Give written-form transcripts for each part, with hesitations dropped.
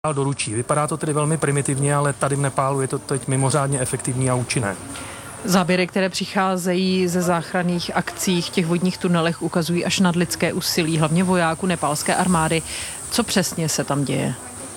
doručí. Vypadá to tedy velmi primitivně, ale tady v Nepálu je to teď mimořádně efektivní a účinné. Záběry, které přicházejí ze záchranných akcí v těch vodních tunelech, ukazují až nadlidské úsilí, hlavně vojáků nepálské armády. Co přesně se tam děje?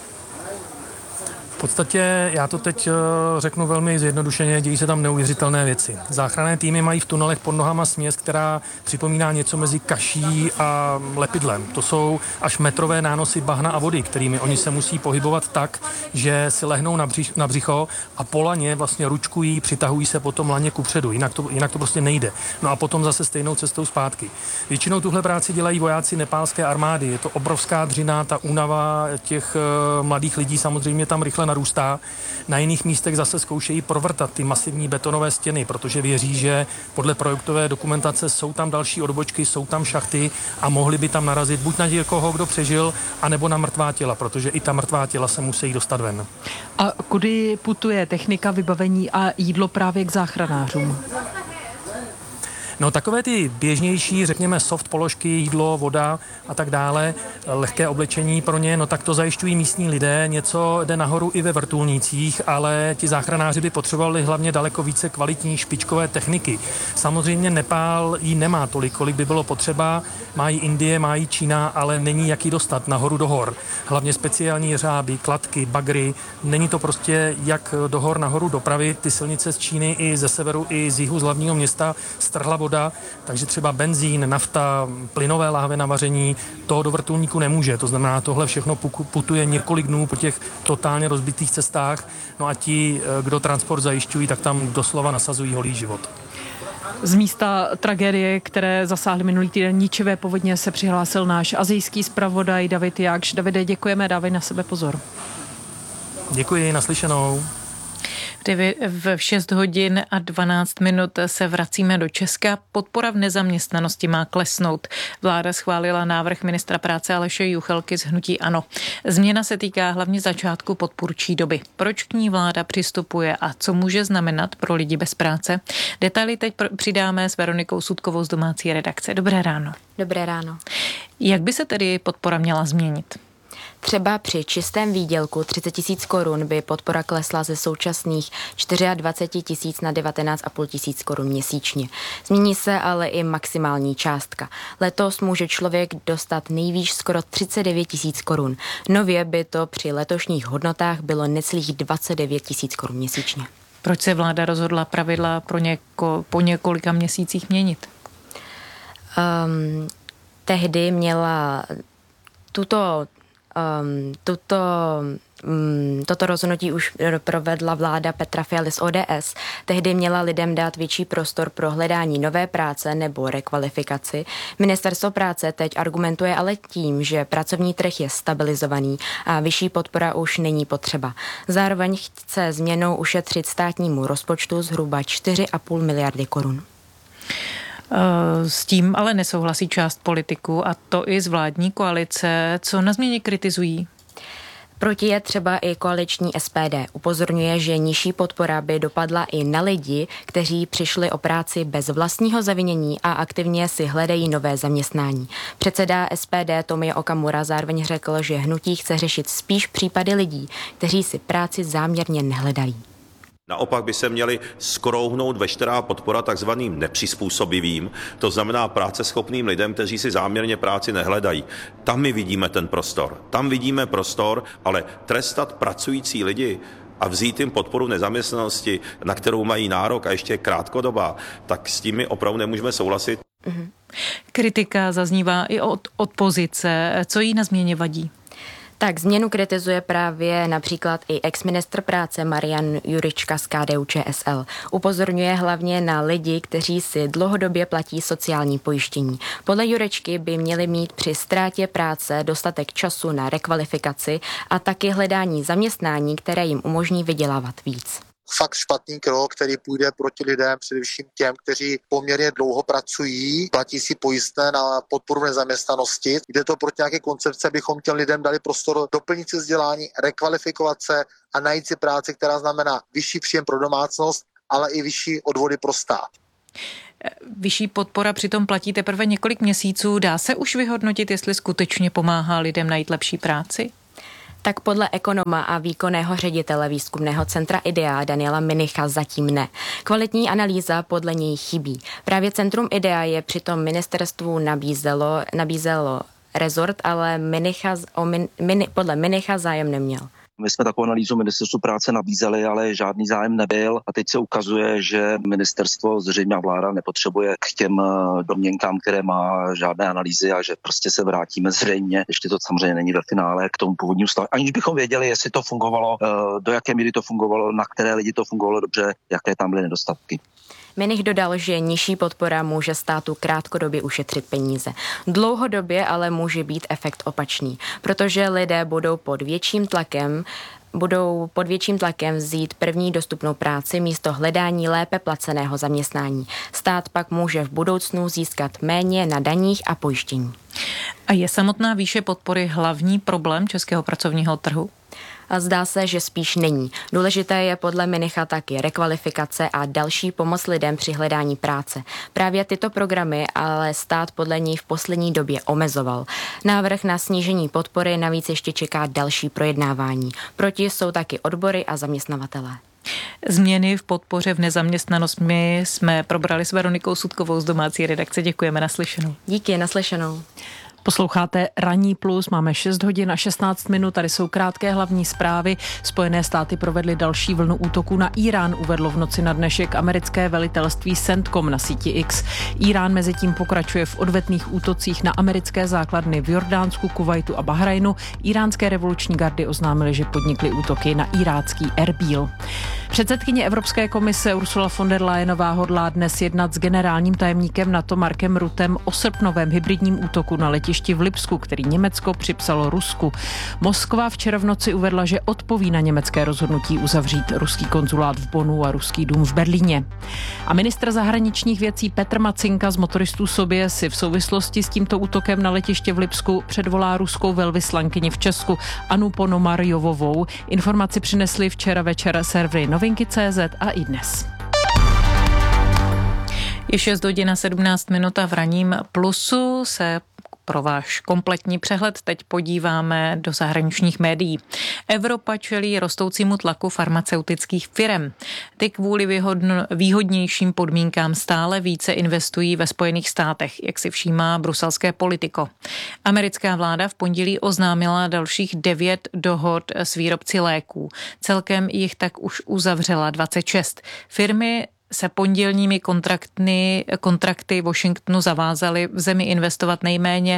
V podstatě já to teď řeknu velmi zjednodušeně, dějí se tam neuvěřitelné věci. Záchranné týmy mají v tunelech pod nohama směs, která připomíná něco mezi kaší a lepidlem. To jsou až metrové nánosy bahna a vody, kterými oni se musí pohybovat tak, že si lehnou na břicho a po laně vlastně ručkují, přitahují se potom laně kupředu, jinak to prostě nejde. No a potom zase stejnou cestou zpátky. Většinou tuhle práci dělají vojáci nepálské armády. Je to obrovská dřina, ta únava těch mladých lidí samozřejmě tam rychle narůstá. Na jiných místech zase zkoušejí provrtat ty masivní betonové stěny, protože věří, že podle projektové dokumentace jsou tam další odbočky, jsou tam šachty a mohli by tam narazit buď na někoho, kdo přežil, anebo na mrtvá těla, protože i ta mrtvá těla se musí dostat ven. A kudy putuje technika, vybavení a jídlo právě k záchranářům? No takové ty běžnější, řekněme soft položky, jídlo, voda a tak dále, lehké oblečení pro ně, no tak to zajišťují místní lidé, něco jde nahoru i ve vrtulnících, ale ti záchranáři by potřebovali hlavně daleko více kvalitní špičkové techniky. Samozřejmě Nepál jí nemá tolik, kolik by bylo potřeba, má jí Indie, má jí Čína, ale není jak ji dostat nahoru do hor. Hlavně speciální jeřáby, kladky, bagry, není to prostě jak do hor nahoru dopravit, ty silnice z Číny i ze severu, i z jihu z hlavního města strhla voda, takže třeba benzín, nafta, plynové láhve na vaření, to do vrtulníku nemůže. To znamená, tohle všechno putuje několik dnů po těch totálně rozbitých cestách. No a ti, kdo transport zajišťují, tak tam doslova nasazují holý život. Z místa tragédie, které zasáhly minulý týden ničivé povodně, se přihlásil náš asijský zpravodaj David Jakš. Davide, děkujeme, dávej na sebe pozor. Děkuji, naslyšenou. V 6 hodin a 12 minut se vracíme do Česka. Podpora v nezaměstnanosti má klesnout. Vláda schválila návrh ministra práce Aleše Juchelky z hnutí ANO. Změna se týká hlavně začátku podpůrčí doby. Proč k ní vláda přistupuje a co může znamenat pro lidi bez práce? Detaily teď přidáme s Veronikou Sudkovou z domácí redakce. Dobré ráno. Dobré ráno. Jak by se tedy podpora měla změnit? Třeba při čistém výdělku 30 000 korun by podpora klesla ze současných 24 000 na 19 500 korun měsíčně. Změní se ale i maximální částka. Letos může člověk dostat nejvýš skoro 39 000 korun. Nově by to při letošních hodnotách bylo necelých 29 000 korun měsíčně. Proč se vláda rozhodla pravidla po několika měsících měnit? Tehdy měla toto rozhodnutí už provedla vláda Petra Fialy z ODS. Tehdy měla lidem dát větší prostor pro hledání nové práce nebo rekvalifikaci. Ministerstvo práce teď argumentuje ale tím, že pracovní trh je stabilizovaný a vyšší podpora už není potřeba. Zároveň chce změnou ušetřit státnímu rozpočtu zhruba 4,5 miliardy korun. S tím ale nesouhlasí část politiků a to i z vládní koalice. Co na změně kritizují? Proti je třeba i koaliční SPD. Upozorňuje, že nižší podpora by dopadla i na lidi, kteří přišli o práci bez vlastního zavinění a aktivně si hledají nové zaměstnání. Předseda SPD Tomio Okamura zároveň řekl, že hnutí chce řešit spíš případy lidí, kteří si práci záměrně nehledají. Naopak by se měly skrouhnout veškerá podpora takzvaným nepřizpůsobivým, to znamená práceschopným lidem, kteří si záměrně práci nehledají. Tam my vidíme ten prostor. Tam vidíme prostor, ale trestat pracující lidi a vzít jim podporu v nezaměstnanosti, na kterou mají nárok a ještě krátkodobá, tak s tím my opravdu nemůžeme souhlasit. Kritika zaznívá i od opozice. Co jí na změně vadí? Tak změnu kritizuje právě například i exministr práce Marian Jurečka z KDU-ČSL. Upozorňuje hlavně na lidi, kteří si dlouhodobě platí sociální pojištění. Podle Jurečky by měli mít při ztrátě práce dostatek času na rekvalifikaci a taky hledání zaměstnání, které jim umožní vydělávat víc. Fakt špatný krok, který půjde proti lidem, především těm, kteří poměrně dlouho pracují, platí si pojistné na podporu nezaměstnanosti. Jde to proti nějaké koncepce, abychom těm lidem dali prostor doplnit si vzdělání, rekvalifikovat se a najít si práci, která znamená vyšší příjem pro domácnost, ale i vyšší odvody pro stát. Vyšší podpora přitom platí teprve několik měsíců. Dá se už vyhodnotit, jestli skutečně pomáhá lidem najít lepší práci? Tak podle ekonoma a výkonného ředitele výzkumného centra IDEA Daniela Minicha zatím ne. Kvalitní analýza podle něj chybí. Právě centrum IDEA je přitom ministerstvu nabízelo rezort, ale podle Minicha zájem neměl. My jsme takovou analýzu ministerstvu práce nabízeli, ale žádný zájem nebyl a teď se ukazuje, že ministerstvo zřejmě vláda nepotřebuje k těm domněnkám, které má, žádné analýzy a že prostě se vrátíme zřejmě, ještě to samozřejmě není ve finále, k tomu původnímu stavu. Aniž bychom věděli, jestli to fungovalo, do jaké míry to fungovalo, na které lidi to fungovalo dobře, jaké tam byly nedostatky. Minich dodal, že nižší podpora může státu krátkodobě ušetřit peníze. Dlouhodobě ale může být efekt opačný, protože lidé budou pod větším tlakem vzít první dostupnou práci místo hledání lépe placeného zaměstnání. Stát pak může v budoucnu získat méně na daních a pojištění. A je samotná výše podpory hlavní problém českého pracovního trhu? A zdá se, že spíš není. Důležité je podle Minicha taky rekvalifikace a další pomoc lidem při hledání práce. Právě tyto programy ale stát podle něj v poslední době omezoval. Návrh na snížení podpory navíc ještě čeká další projednávání. Proti jsou taky odbory a zaměstnavatelé. Změny v podpoře v nezaměstnanosti jsme probrali s Veronikou Sudkovou z domácí redakce. Děkujeme, naslyšenou. Díky, naslyšenou. Posloucháte Ranní plus, máme 6 hodin a 16 minut, tady jsou krátké hlavní zprávy. Spojené státy provedly další vlnu útoků na Irán, uvedlo v noci na dnešek americké velitelství CENTCOM na síti X. Irán mezitím pokračuje v odvetných útocích na americké základny v Jordánsku, Kuvajtu a Bahrajnu. Iránské revoluční gardy oznámily, že podnikly útoky na irácký Erbíl. Předsedkyně Evropské komise Ursula von der Leyenová hodlá dnes jednat s generálním tajemníkem NATO Markem Ruttem o srpnovém hybridním útoku na letišti v Lipsku, který Německo připsalo Rusku. Moskva včera v noci uvedla, že odpoví na německé rozhodnutí uzavřít ruský konzulát v Bonnu a ruský dům v Berlíně. A ministr zahraničních věcí Petr Macinka z Motoristů Sobě si v souvislosti s tímto útokem na letiště v Lipsku předvolá ruskou velvyslankyni v Česku Anu Ponomarjovovou. Informaci přinesli včera večer servery Novinky.cz a iDnes. Je 6 hodin a 17 minut a v Ranním plusu se pro váš kompletní přehled teď podíváme do zahraničních médií. Evropa čelí rostoucímu tlaku farmaceutických firem. Ty kvůli výhodnějším podmínkám stále více investují ve Spojených státech, jak si všímá bruselské Politico. Americká vláda v pondělí oznámila dalších 9 dohod s výrobci léků. Celkem jich tak už uzavřela 26. Firmy se pondělními kontrakty Washingtonu zavázaly v zemi investovat nejméně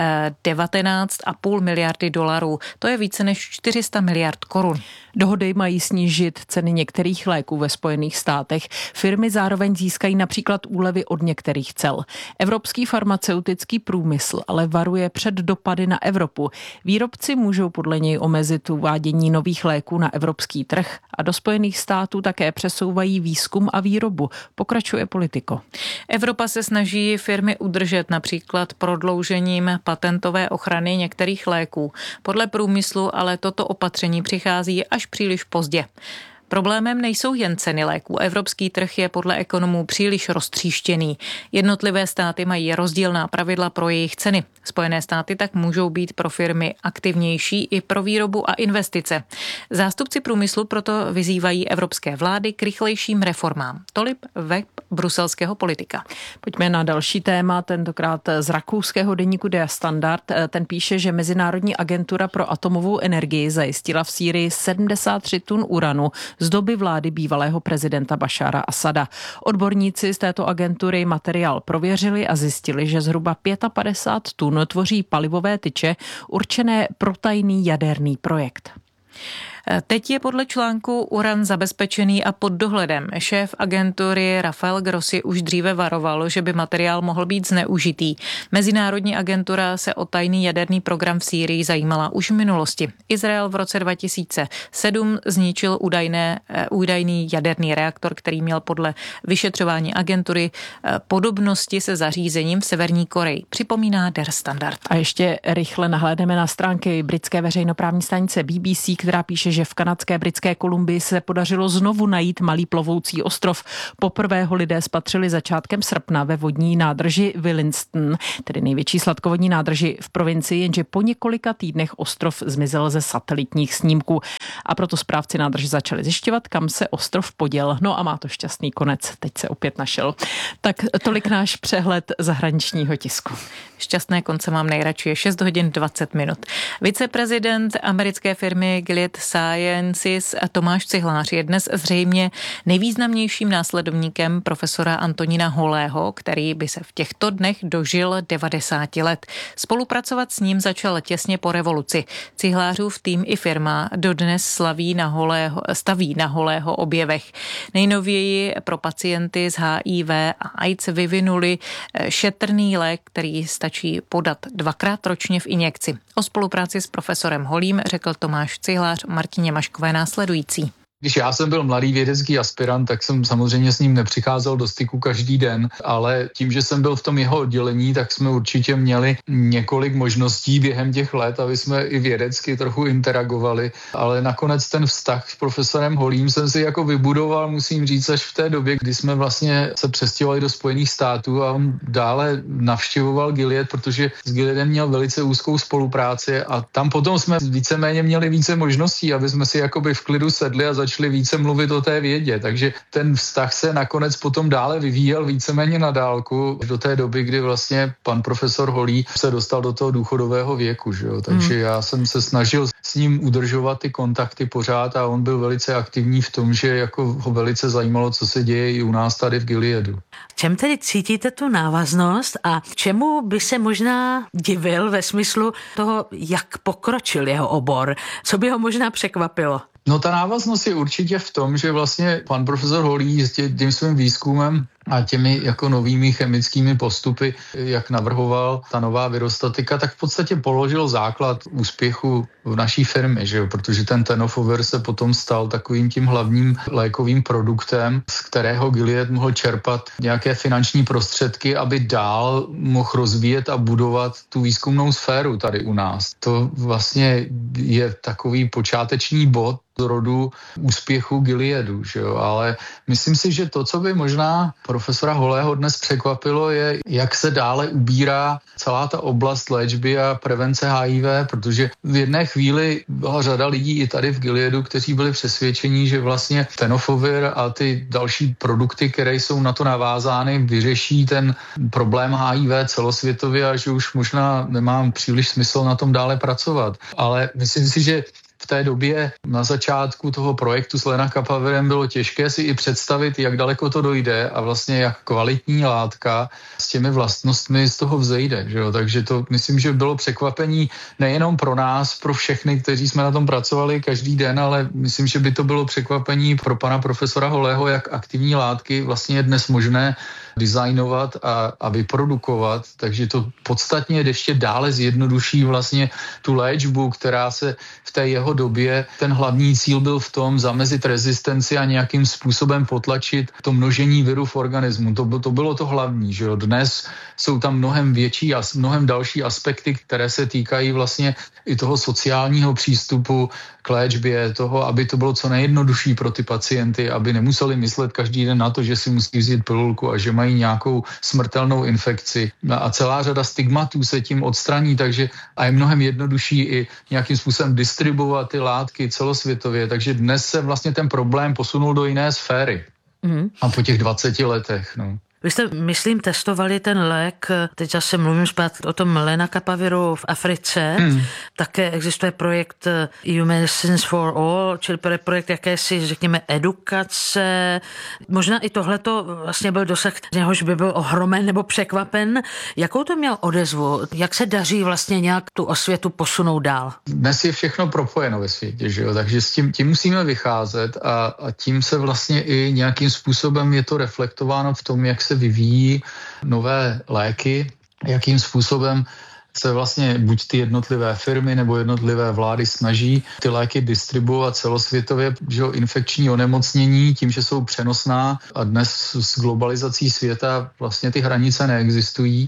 19,5 miliardy dolarů. To je více než 400 miliard korun. Dohody mají snížit ceny některých léků ve Spojených státech. Firmy zároveň získají například úlevy od některých cel. Evropský farmaceutický průmysl ale varuje před dopady na Evropu. Výrobci můžou podle něj omezit uvádění nových léků na evropský trh a do Spojených států také přesouvají výzkum a výrobu, pokračuje Politico. Evropa se snaží firmy udržet například prodloužením patentové ochrany některých léků. Podle průmyslu ale toto opatření přichází až příliš pozdě. Problémem nejsou jen ceny léků. Evropský trh je podle ekonomů příliš roztříštěný. Jednotlivé státy mají rozdílná pravidla pro jejich ceny. Spojené státy tak můžou být pro firmy aktivnější i pro výrobu a investice. Zástupci průmyslu proto vyzývají evropské vlády k rychlejším reformám. Tolik web bruselského Politika. Pojďme na další téma, tentokrát z rakouského deníku Der Standard. Ten píše, že Mezinárodní agentura pro atomovou energii zajistila v Sýrii 73 tun uranu z doby vlády bývalého prezidenta Bašára Asada. Odborníci z této agentury materiál prověřili a zjistili, že zhruba 55 tun tvoří palivové tyče určené pro tajný jaderný projekt. Teď je podle článku uran zabezpečený a pod dohledem. Šéf agentury Rafael Grossi už dříve varoval, že by materiál mohl být zneužitý. Mezinárodní agentura se o tajný jaderný program v Sýrii zajímala už v minulosti. Izrael v roce 2007 zničil údajný jaderný reaktor, který měl podle vyšetřování agentury podobnosti se zařízením v Severní Koreji. Připomíná Der Standard. A ještě rychle nahlédneme na stránky britské veřejnoprávní stanice BBC, která píše, že že v kanadské Britské Kolumbii se podařilo znovu najít malý plovoucí ostrov. Poprvé ho lidé spatřili začátkem srpna ve vodní nádrži Williston, tedy největší sladkovodní nádrži v provincii, jenže po několika týdnech ostrov zmizel ze satelitních snímků. A proto správci nádrže začali zjišťovat, kam se ostrov poděl. No a má to šťastný konec. Teď se opět našel. Tak tolik náš přehled zahraničního tisku. Šťastné konce mám nejradši, je 6 hodin 20 minut. Viceprezident americké firmy Gilead Sciences Tomáš Cihlář je dnes zřejmě nejvýznamnějším následovníkem profesora Antonína Holého, který by se v těchto dnech dožil 90 let. Spolupracovat s ním začal těsně po revoluci. Cihlářův tým i firma dodnes staví na Holého objevech. Nejnověji pro pacienty s HIV a AIDS vyvinuli šetrný lék, který stačí podat 2krát ročně v injekci. O spolupráci s profesorem Holým řekl Tomáš Cihlář Martině Maškové následující. Když já jsem byl mladý vědecký aspirant, tak jsem samozřejmě s ním nepřicházel do styku každý den, ale tím, že jsem byl v tom jeho oddělení, tak jsme určitě měli několik možností během těch let, aby jsme i vědecky trochu interagovali, ale nakonec ten vztah s profesorem Holým jsem si jako vybudoval, musím říct, až v té době, kdy jsme vlastně se přestěhovali do Spojených států a on dále navštěvoval Gilead, protože s Gileadem měl velice úzkou spolupráci a tam potom jsme víceméně měli více možností, aby jsme si jakoby v klidu sedli a začali více mluvit o té vědě, takže ten vztah se nakonec potom dále vyvíjel víceméně na dálku do té doby, kdy vlastně pan profesor Holý se dostal do toho důchodového věku, že jo? Takže já jsem se snažil s ním udržovat ty kontakty pořád a on byl velice aktivní v tom, že jako ho velice zajímalo, co se děje i u nás tady v Gileadu. V čem tedy cítíte tu návaznost a čemu by se možná divil ve smyslu toho, jak pokročil jeho obor? Co by ho možná překvapilo? No ta návaznost je určitě v tom, že vlastně pan profesor Holý s tím svým výzkumem a těmi jako novými chemickými postupy, jak navrhoval ta nová virostatika, tak v podstatě položil základ úspěchu v naší firmě, že jo? Protože ten tenofovir se potom stal takovým tím hlavním lékovým produktem, z kterého Gilead mohl čerpat nějaké finanční prostředky, aby dál mohl rozvíjet a budovat tu výzkumnou sféru tady u nás. To vlastně je takový počáteční bod rodu úspěchu Gileadu, že jo? Ale myslím si, že to, co by možná profesora Holého dnes překvapilo, je, jak se dále ubírá celá ta oblast léčby a prevence HIV, protože v jedné chvíli byla řada lidí i tady v Gileadu, kteří byli přesvědčení, že vlastně tenofovir a ty další produkty, které jsou na to navázány, vyřeší ten problém HIV celosvětově a že už možná nemám příliš smysl na tom dále pracovat. Ale myslím si, že v té době na začátku toho projektu s Lenacapavirem bylo těžké si i představit, jak daleko to dojde a vlastně jak kvalitní látka s těmi vlastnostmi z toho vzejde. Že jo? Takže to myslím, že bylo překvapení nejenom pro nás, pro všechny, kteří jsme na tom pracovali každý den, ale myslím, že by to bylo překvapení pro pana profesora Holého, jak aktivní látky vlastně je dnes možné designovat a vyprodukovat, takže to podstatně ještě dále zjednoduší vlastně tu léčbu, která se v té jeho době, ten hlavní cíl byl v tom zamezit rezistenci a nějakým způsobem potlačit to množení viru v organismu. To bylo to hlavní, že jo. Dnes jsou tam mnohem větší a mnohem další aspekty, které se týkají vlastně i toho sociálního přístupu k léčbě, toho, aby to bylo co nejjednodušší pro ty pacienty, aby nemuseli myslet každý den na to, že si musí vzít pilulku a že mají nějakou smrtelnou infekci. A celá řada stigmatů se tím odstraní, takže a je mnohem jednodušší i nějakým způsobem distribuovat ty látky celosvětově. Takže dnes se vlastně ten problém posunul do jiné sféry. A po těch 20 letech, no. Vy jste, myslím, testovali ten lék, teď zase mluvím zpátky o tom Lenacapaviru v Africe. Také existuje projekt EU Medicines for All, čili projekt jakési, řekněme, edukace. Možná i tohleto vlastně byl dosah, něhož by byl ohromen nebo překvapen. Jakou to měl odezvu? Jak se daří vlastně nějak tu osvětu posunout dál? Dnes je všechno propojeno ve světě, že jo? Takže s tím musíme vycházet a tím se vlastně i nějakým způsobem je to reflektováno v tom, jak se vyvíjí nové léky, jakým způsobem se vlastně buď ty jednotlivé firmy nebo jednotlivé vlády snaží ty léky distribuovat celosvětově, že infekční onemocnění, tím, že jsou přenosná a dnes s globalizací světa vlastně ty hranice neexistují,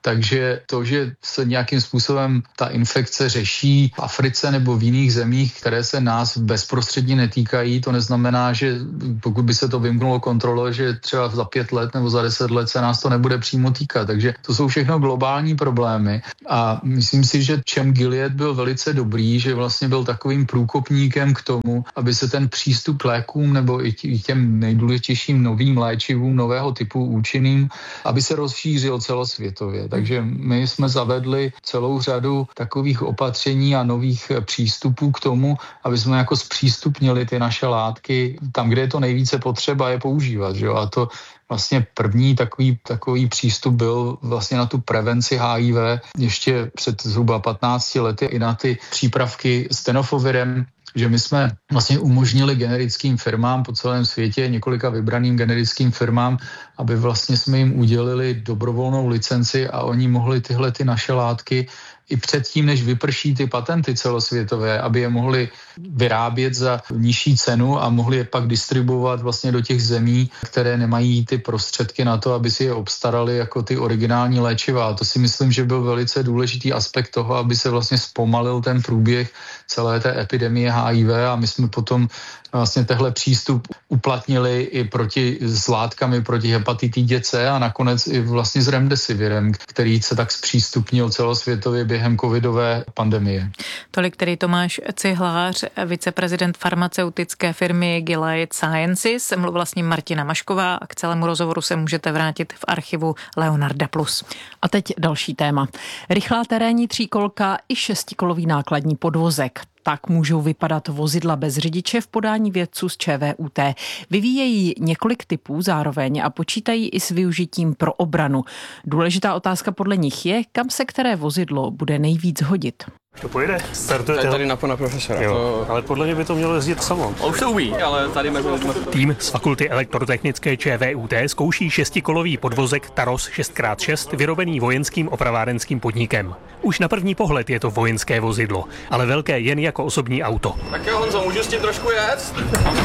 Takže to, že se nějakým způsobem ta infekce řeší v Africe nebo v jiných zemích, které se nás bezprostředně netýkají, to neznamená, že pokud by se to vymknulo kontrole, že třeba za 5 let nebo za 10 let se nás to nebude přímo týkat. Takže to jsou všechno globální problémy a myslím si, že Cem Gilead byl velice dobrý, že vlastně byl takovým průkopníkem k tomu, aby se ten přístup k lékům nebo i těm nejdůležitějším novým léčivům nového typu účinným, aby se rozšířil celosvětově. Takže my jsme zavedli celou řadu takových opatření a nových přístupů k tomu, aby jsme jako zpřístupnili ty naše látky tam, kde je to nejvíce potřeba je používat. Že? A to vlastně první takový přístup byl vlastně na tu prevenci HIV ještě před zhruba 15 lety i na ty přípravky s tenofovírem, že my jsme vlastně umožnili generickým firmám po celém světě, několika vybraným generickým firmám, aby vlastně jsme jim udělili dobrovolnou licenci a oni mohli tyhle ty naše látky i předtím, než vyprší ty patenty celosvětové, aby je mohli vyrábět za nižší cenu a mohli je pak distribuovat vlastně do těch zemí, které nemají ty prostředky na to, aby si je obstarali jako ty originální léčiva. A to si myslím, že byl velice důležitý aspekt toho, aby se vlastně zpomalil ten průběh celé té epidemie HIV a my jsme potom vlastně tehle přístup uplatnili i s látkami proti hepatitidě C a nakonec i vlastně s remdesivirem, který se tak zpřístupnil celosvětově během covidové pandemie. Tolik tedy Tomáš Cihlář, viceprezident farmaceutické firmy Gilead Sciences. Mluvila s ním Martina Mašková a k celému rozhovoru se můžete vrátit v archivu Leonarda Plus. A teď další téma. Rychlá terénní tříkolka i 6kolový nákladní podvozek. Tak můžou vypadat vozidla bez řidiče v podání vědců z ČVUT. Vyvíjejí několik typů zároveň a počítají i s využitím pro obranu. Důležitá otázka podle nich je, kam se které vozidlo bude nejvíc hodit. To pojede? Startuje tady na pana profesora. Ale podle mě by to mělo jezdit samo. Už to umí, ale tady Tým z Fakulty elektrotechnické ČVUT zkouší 6kolový podvozek Taros 6x6 vyrobený vojenským opravárenským podnikem. Už na první pohled je to vojenské vozidlo, ale velké jen jako osobní auto. Tak jo, Honzo, můžu s tím trošku jet?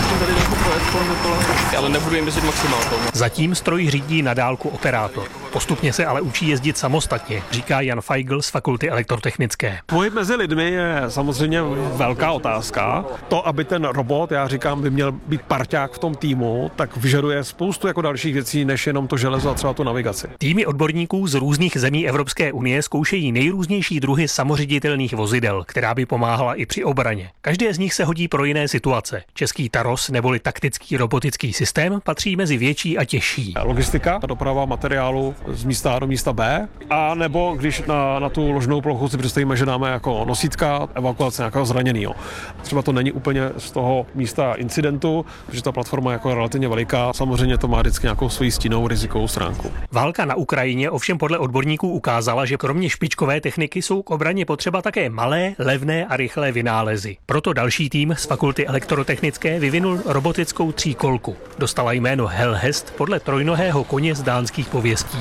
Ale nebudu jim jezdit maximálkou. Zatím stroj řídí na dálku operátor. Postupně se ale učí jezdit samostatně, říká Jan Feigl z Fakulty elektrotechnické. Pohyb mezi lidmi je samozřejmě velká otázka. To, aby ten robot, já říkám, by měl být parťák v tom týmu, tak vyžaduje spoustu jako dalších věcí, než jenom to železo a třeba tu navigaci. Týmy odborníků z různých zemí Evropské unie zkoušejí nejrůznější druhy samoředitelných vozidel, která by pomáhala i při obraně. Každé z nich se hodí pro jiné situace. Český Taros neboli taktický robotický systém patří mezi větší a těžší. Logistika, doprava materiálu z místa A do místa B, a nebo když na tu ložnou plochu si představíme, že dáme jako nosítka, evakuace nějakého zraněného. Třeba to není úplně z toho místa incidentu, protože ta platforma je jako relativně veliká, samozřejmě to má vždycky nějakou svoji stínovou rizikovou stránku. Válka na Ukrajině ovšem podle odborníků ukázala, že kromě špičkové techniky jsou k obraně potřeba také malé, levné a rychlé vynálezy. Proto další tým z Fakulty elektrotechnické vyvinul robotickou tříkolku. Dostala jméno Hellhest podle trojnohého koně z dánských pověstí.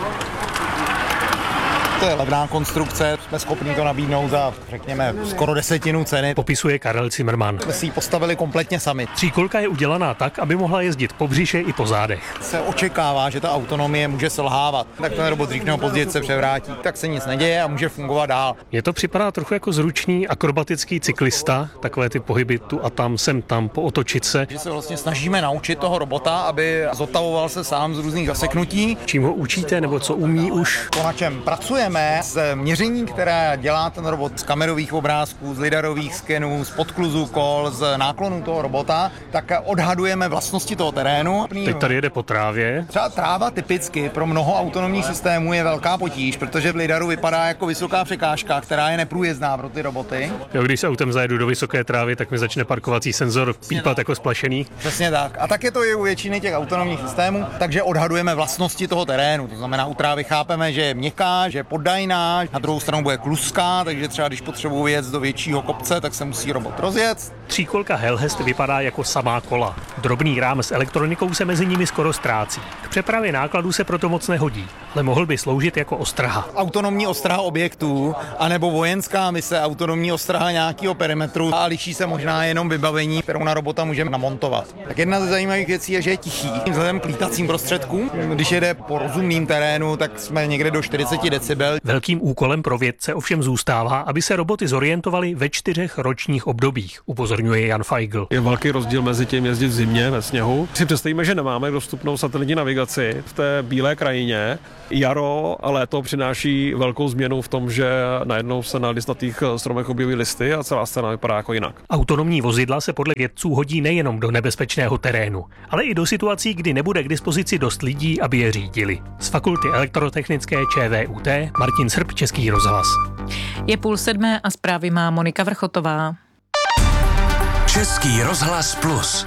To je levná konstrukce, jsme schopni to nabídnout za, řekněme, skoro 10 ceny. Popisuje Karel Zimmermann. Jsme si ji postavili kompletně sami. Tříkolka je udělaná tak, aby mohla jezdit po břiše i po zádech. Se očekává, že ta autonomie může selhávat. Tak ten robot dřív nebo později se převrátí, tak se nic neděje a může fungovat dál. Mně to připadá trochu jako zručný akrobatický cyklista, takové ty pohyby tu a tam, sem tam, pootočit se. Že se vlastně snažíme naučit toho robota, aby zotavoval se sám z různých zaseknutí. Čím ho učíte nebo co umí už? To, na čem pracujeme, z měření, které dělá ten robot z kamerových obrázků, z lidarových skenů, z podkluzu kol, z náklonu toho robota, tak odhadujeme vlastnosti toho terénu. Teď tady jede po trávě. Třeba tráva typicky pro mnoho autonomních systémů je velká potíž, protože v lidaru vypadá jako vysoká překážka, která je neprůjezdná pro ty roboty. Jo, když se autem zajedu do vysoké trávy, tak mi začne parkovací senzor pípat jako splašený. Přesně tak. A tak je to i u většiny těch autonomních systémů, takže odhadujeme vlastnosti toho terénu. To znamená, u trávy chápeme, že je měkká, že je poddajná, na druhou stranu bude kluská, takže třeba když potřebuji jet do většího kopce, tak se musí robot rozjet. Tříkolka Hellhest vypadá jako samá kola. Drobný rám s elektronikou se mezi nimi skoro ztrácí. K přepravě nákladů se proto moc nehodí, ale mohl by sloužit jako ostraha. Autonomní ostraha objektů, anebo vojenská mise, autonomní ostraha nějakého perimetru a liší se možná jenom vybavení, kterou na robota můžeme namontovat. Tak jedna ze zajímavých věcí je, že je tichý. Vzhledem k lítacím prostředkům, když jede po rozumným terénu, tak jsme někde do 40 decibel. Velkým úkolem pro vědce ovšem zůstává, aby se roboty zorientovaly ve 4 ročních obdobích, upozorňuje Jan Feigl. Je velký rozdíl mezi tím jezdit v zimě ve sněhu. Si představíme, že nemáme dostupnou satelitní navigaci v té bílé krajině. Jaro a léto přináší velkou změnu v tom, že najednou se na listnatých stromech objeví listy a celá scéna vypadá jako jinak. Autonomní vozidla se podle vědců hodí nejenom do nebezpečného terénu, ale i do situací, kdy nebude k dispozici dost lidí, aby je řídili. Z Fakulty elektrotechnické ČVUT Martin Srb, Český rozhlas. Je 6:30 a zprávy má Monika Vrchotová. Český rozhlas Plus.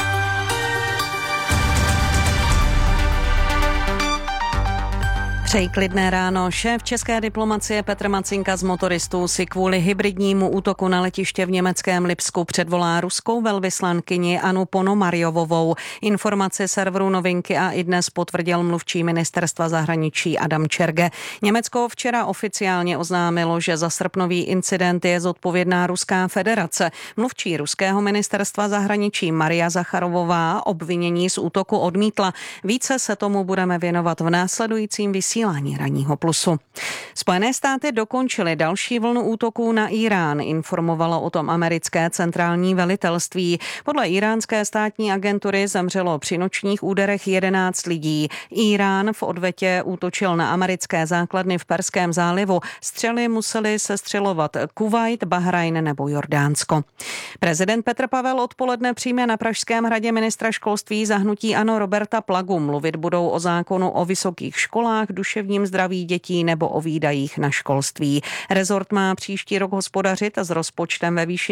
Přeji klidné ráno. Šéf české diplomacie Petr Macinka z motoristů si kvůli hybridnímu útoku na letiště v německém Lipsku předvolá ruskou velvyslankyni Anu Ponomarjovovou. Informaci serveru Novinky a iDnes potvrdil mluvčí ministerstva zahraničí Adam Čerge. Německo včera oficiálně oznámilo, že za srpnový incident je zodpovědná Ruská federace. Mluvčí ruského ministerstva zahraničí Maria Zacharovová obvinění z útoku odmítla. Více se tomu budeme věnovat v následujícím vysílání Ranního plusu. Spojené státy dokončily další vlnu útoků na Irán, informovalo o tom americké centrální velitelství. Podle iránské státní agentury zemřelo při nočních úderech 11 lidí. Irán v odvetě útočil na americké základny v Perském zálivu. Střely museli sestřelovat Kuvajt, Bahrajn nebo Jordánsko. Prezident Petr Pavel odpoledne přijme na Pražském hradě ministra školství za hnutí ANO Roberta Plagu. Mluvit budou o zákonu o vysokých školách, duševním zdraví dětí nebo o výdajích na školství. Rezort má příští rok hospodařit s rozpočtem ve výši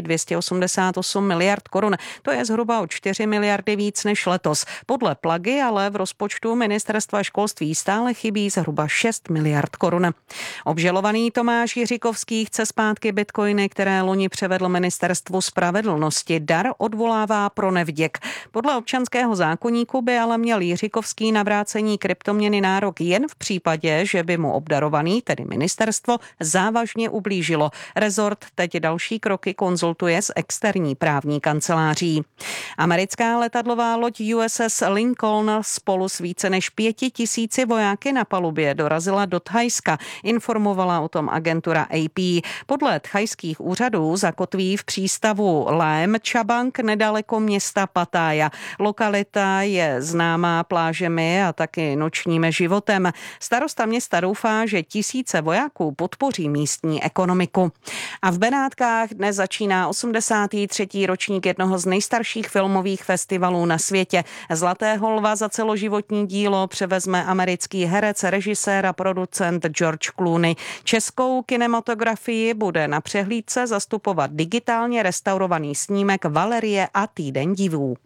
288 miliard korun. To je zhruba o 4 miliardy víc než letos. Podle Plagy ale v rozpočtu ministerstva školství stále chybí zhruba 6 miliard korun. Obžalovaný Tomáš Jiříkovský chce zpátky bitcoiny, které loni převedl ministerstvu spravedlnosti. Dar odvolává pro nevděk. Podle občanského zákoníku by ale měl Jiříkovský na vrácení kryptoměny nárok jen v případě, že by mu obdarovaný, tedy ministerstvo, závažně ublížilo. Rezort teď další kroky konzultuje s externí právní kanceláří. Americká letadlová loď USS Lincoln spolu s více než 5 000 vojáky na palubě dorazila do Thajska, informovala o tom agentura AP. Podle thajských úřadů zakotví v přístavu Laem Chabang nedaleko města Pattaya. Lokalita je známá plážemi a taky nočním životem. Starosta města doufá, že tisíce vojáků podpoří místní ekonomiku. A v Benátkách dnes začíná 83. ročník jednoho z nejstarších filmových festivalů na světě. Zlatého lva za celoživotní dílo převezme americký herec, režisér a producent George Clooney. Českou kinematografii bude na přehlídce zastupovat digitálně restaurovaný snímek Valerie a Týden divů.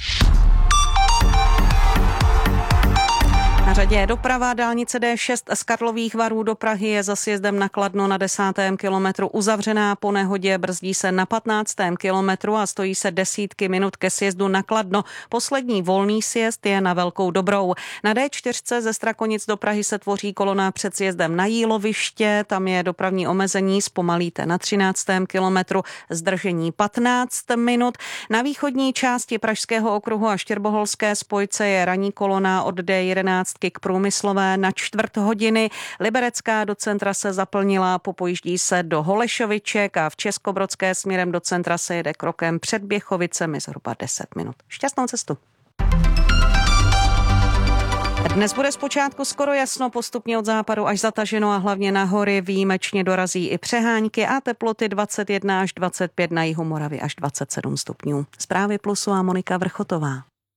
Na řadě je doprava. Dálnice D6 z Karlových Varů do Prahy je za sjezdem na Kladno na 10. kilometru uzavřená po nehodě, brzdí se na 15. kilometru a stojí se desítky minut ke sjezdu na Kladno. Poslední volný sjezd je na Velkou Dobrou. Na D4 ze Strakonic do Prahy se tvoří kolona před sjezdem na Jíloviště, tam je dopravní omezení, zpomalíte na 13. kilometru, zdržení 15 minut. Na východní části Pražského okruhu a Štěrboholské spojce je ranní kolona od D11 k Průmyslové na 4 hodiny. Liberecká do centra se zaplnila, popojíždí se do Holešoviček a v Českobrodské směrem do centra se jede krokem před Běchovicemi zhruba 10 minut. Šťastnou cestu. Dnes bude zpočátku skoro jasno, postupně od západu až zataženo a hlavně na hory výjimečně dorazí i přehánky a teploty 21 až 25, na jihu Moravy až 27 stupňů. Zprávy Plusu a Monika Vrchotová.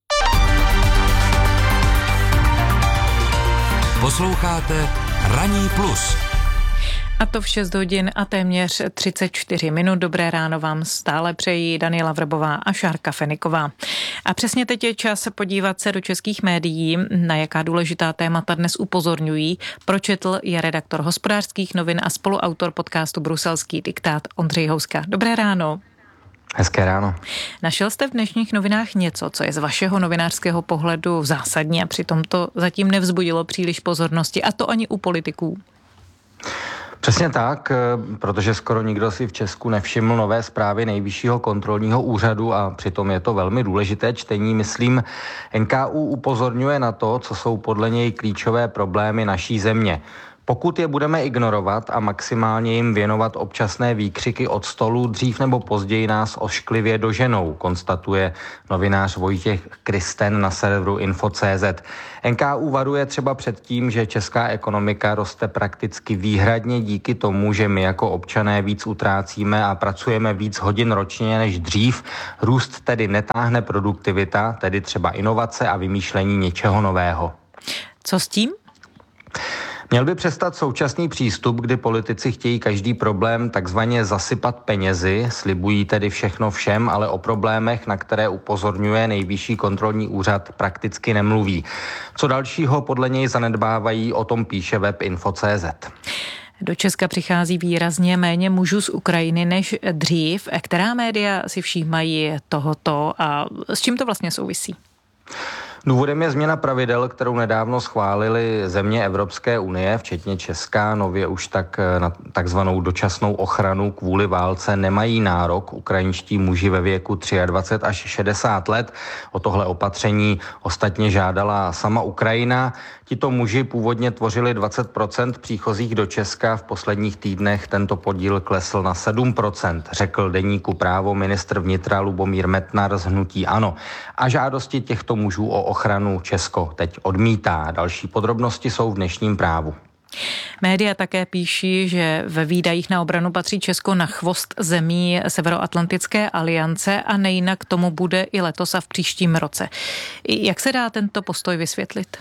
Posloucháte Ranní plus. A to v 6 hodin a téměř 34 minut. Dobré ráno vám stále přejí Daniela Vrbová a Šárka Feniková. A přesně teď je čas podívat se do českých médií, na jaká důležitá témata dnes upozorňují. Pročetl je redaktor Hospodářských novin a spoluautor podcastu Bruselský diktát Ondřej Houska. Dobré ráno. Hezké ráno. Našel jste v dnešních novinách něco, co je z vašeho novinářského pohledu zásadní a přitom to zatím nevzbudilo příliš pozornosti, a to ani u politiků? Přesně tak, protože skoro nikdo si v Česku nevšiml nové zprávy Nejvyššího kontrolního úřadu a přitom je to velmi důležité čtení. Myslím, NKÚ upozorňuje na to, co jsou podle něj klíčové problémy naší země. Pokud je budeme ignorovat a maximálně jim věnovat občasné výkřiky od stolu, dřív nebo později nás ošklivě doženou, konstatuje novinář Vojtěch Kristen na serveru Info.cz. NKÚ varuje třeba před tím, že česká ekonomika roste prakticky výhradně díky tomu, že my jako občané víc utrácíme a pracujeme víc hodin ročně než dřív. Růst tedy netáhne produktivita, tedy třeba inovace a vymýšlení něčeho nového. Co s tím? Měl by přestat současný přístup, kdy politici chtějí každý problém takzvaně zasypat penězi, slibují tedy všechno všem, ale o problémech, na které upozorňuje Nejvyšší kontrolní úřad, prakticky nemluví. Co dalšího podle něj zanedbávají, o tom píše web Info.cz. Do Česka přichází výrazně méně mužů z Ukrajiny než dřív. Která média si všímají tohoto a s čím to vlastně souvisí? Důvodem je změna pravidel, kterou nedávno schválili země Evropské unie, včetně Česka. Nově už tak na takzvanou dočasnou ochranu kvůli válce nemají nárok ukrajinští muži ve věku 23 až 60 let. O tohle opatření ostatně žádala sama Ukrajina. Tito muži původně tvořili 20% příchozích do Česka. V posledních týdnech tento podíl klesl na 7%, řekl deníku Právo ministr vnitra Lubomír Metnar z hnutí ANO. A žádosti těchto mužů o ochranu Česko teď odmítá. Další podrobnosti jsou v dnešním Právu. Média také píší, že ve výdajích na obranu patří Česko na chvost zemí Severoatlantické aliance a nejinak tomu bude i letos a v příštím roce. Jak se dá tento postoj vysvětlit?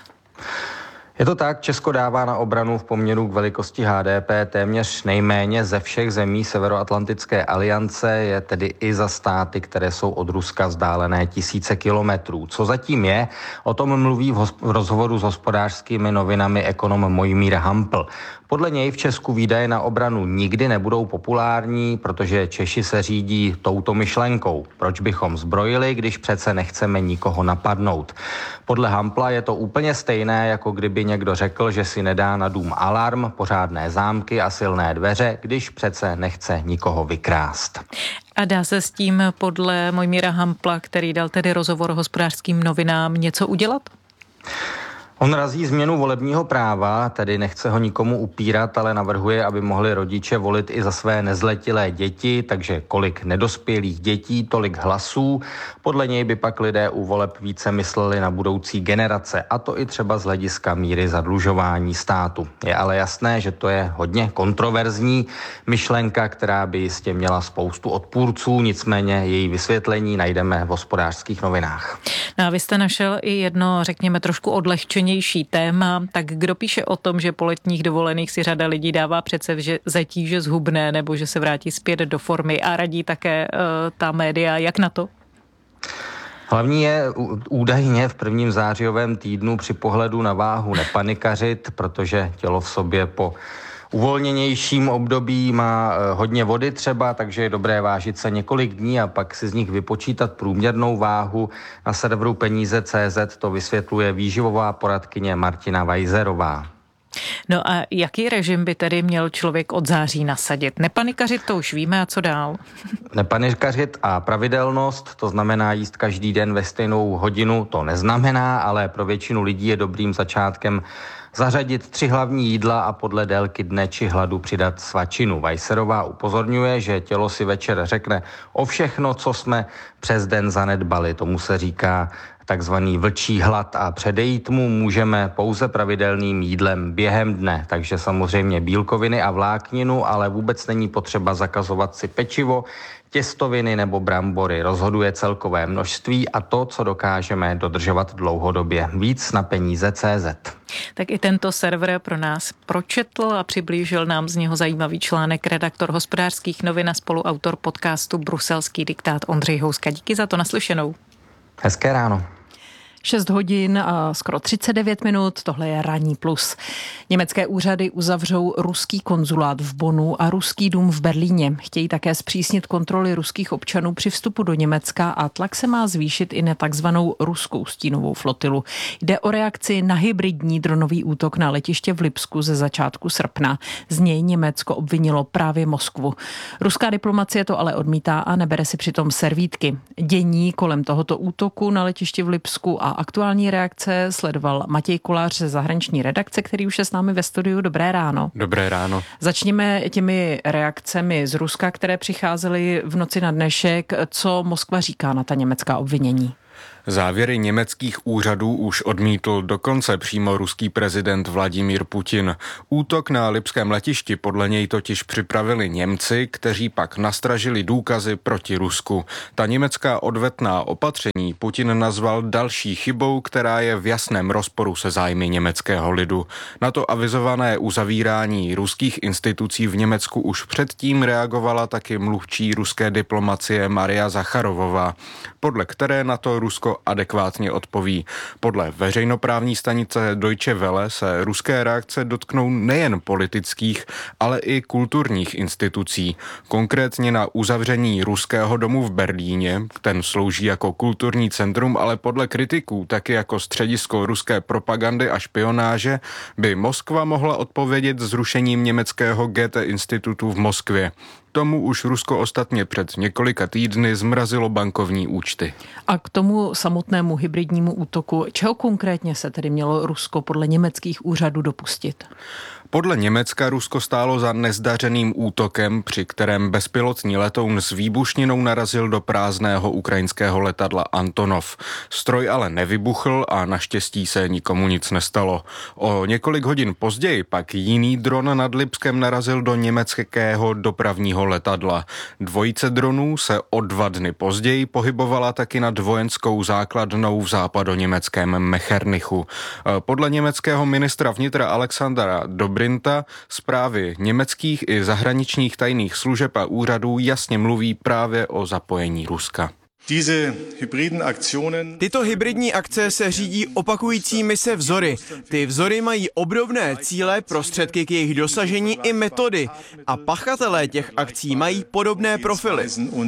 Je to tak, Česko dává na obranu v poměru k velikosti HDP téměř nejméně ze všech zemí Severoatlantické aliance, je tedy i za státy, které jsou od Ruska vzdálené tisíce kilometrů. Co zatím je, o tom mluví v rozhovoru s Hospodářskými novinami ekonom Mojmír Hampl. Podle něj v Česku výdaje na obranu nikdy nebudou populární, protože Češi se řídí touto myšlenkou. Proč bychom zbrojili, když přece nechceme nikoho napadnout? Podle Hampla je to úplně stejné, jako kdyby někdo řekl, že si nedá na dům alarm, pořádné zámky a silné dveře, když přece nechce nikoho vykrást. A dá se s tím podle Mojmíra Hampla, který dal tedy rozhovor Hospodářským novinám, něco udělat? On razí změnu volebního práva, tedy nechce ho nikomu upírat, ale navrhuje, aby mohli rodiče volit i za své nezletilé děti, takže kolik nedospělých dětí, tolik hlasů. Podle něj by pak lidé u voleb více mysleli na budoucí generace, a to i třeba z hlediska míry zadlužování státu. Je ale jasné, že to je hodně kontroverzní myšlenka, která by jistě měla spoustu odpůrců, nicméně její vysvětlení najdeme v Hospodářských novinách. No a vy jste našel i jedno, řekněme, trošku odlehčenější téma, tak kdo píše o tom, že po letních dovolených si řada lidí dává předsevzetí, že zhubne nebo že se vrátí zpět do formy, a radí také ta média, jak na to? Hlavní je údajně v prvním zářijovém týdnu při pohledu na váhu nepanikařit, protože tělo v sobě po uvolněnějším období má hodně vody třeba, takže je dobré vážit se několik dní a pak si z nich vypočítat průměrnou váhu. Na serveru Peníze.cz to vysvětluje výživová poradkyně Martina Vajzerová. No a jaký režim by tedy měl člověk od září nasadit? Nepanikařit, to už víme, a co dál? Nepanikařit a pravidelnost, to znamená jíst každý den ve stejnou hodinu, to neznamená, ale pro většinu lidí je dobrým začátkem zařadit 3 hlavní jídla a podle délky dne či hladu přidat svačinu. Vajserová upozorňuje, že tělo si večer řekne o všechno, co jsme přes den zanedbali. Tomu se říká takzvaný vlčí hlad a předejít mu můžeme pouze pravidelným jídlem během dne. Takže samozřejmě bílkoviny a vlákninu, ale vůbec není potřeba zakazovat si pečivo, těstoviny nebo brambory. Rozhoduje celkové množství a to, co dokážeme dodržovat dlouhodobě. Víc na Peníze.cz. Tak i tento server pro nás pročetl a přiblížil nám z něho zajímavý článek redaktor Hospodářských novin a spoluautor podcastu Bruselský diktát Ondřej Houska. Díky za to, naslyšenou. Hezké ráno. 6 hodin a skoro 39 minut, tohle je Ranní plus. Německé úřady uzavřou ruský konzulát v Bonnu a ruský dům v Berlíně. Chtějí také zpřísnit kontroly ruských občanů při vstupu do Německa a tlak se má zvýšit i na takzvanou ruskou stínovou flotilu. Jde o reakci na hybridní dronový útok na letiště v Lipsku ze začátku srpna. Z něj Německo obvinilo právě Moskvu. Ruská diplomacie to ale odmítá a nebere si přitom servítky. Dění kolem tohoto útoku na letišti v Lipsku a aktuální reakce sledoval Matěj Kolář ze zahraniční redakce, který už je s námi ve studiu. Dobré ráno. Dobré ráno. Začněme těmi reakcemi z Ruska, které přicházely v noci na dnešek. Co Moskva říká na ta německá obvinění? Závěry německých úřadů už odmítl dokonce přímo ruský prezident Vladimír Putin. Útok na lipském letišti podle něj totiž připravili Němci, kteří pak nastražili důkazy proti Rusku. Ta německá odvetná opatření Putin nazval další chybou, která je v jasném rozporu se zájmy německého lidu. Na to avizované uzavírání ruských institucí v Německu už předtím reagovala taky mluvčí ruské diplomacie Maria Zacharovová, podle které na to Rusko adekvátně odpoví. Podle veřejnoprávní stanice Deutsche Welle se ruské reakce dotknou nejen politických, ale i kulturních institucí. Konkrétně na uzavření ruského domu v Berlíně, ten slouží jako kulturní centrum, ale podle kritiků taky jako středisko ruské propagandy a špionáže, by Moskva mohla odpovědět zrušením německého Goethe-institutu v Moskvě. Tomu už Rusko ostatně před několika týdny zmrazilo bankovní účty. A k tomu samotnému hybridnímu útoku, čeho konkrétně se tedy mělo Rusko podle německých úřadů dopustit? Podle Německa Rusko stálo za nezdařeným útokem, při kterém bezpilotní letoun s výbušninou narazil do prázdného ukrajinského letadla Antonov. Stroj ale nevybuchl a naštěstí se nikomu nic nestalo. O několik hodin později pak jiný dron nad Lipskem narazil do německého dopravního letadla. Dvojice dronů se o 2 dny později pohybovala taky nad vojenskou základnou v západoněmeckém Mechernichu. Podle německého ministra vnitra Alexandra Dobrinta zprávy německých i zahraničních tajných služeb a úřadů jasně mluví právě o zapojení Ruska. Tyto hybridní akce se řídí opakujícími se vzory. Ty vzory mají obdobné cíle, prostředky k jejich dosažení i metody. A pachatelé těch akcí mají podobné profily.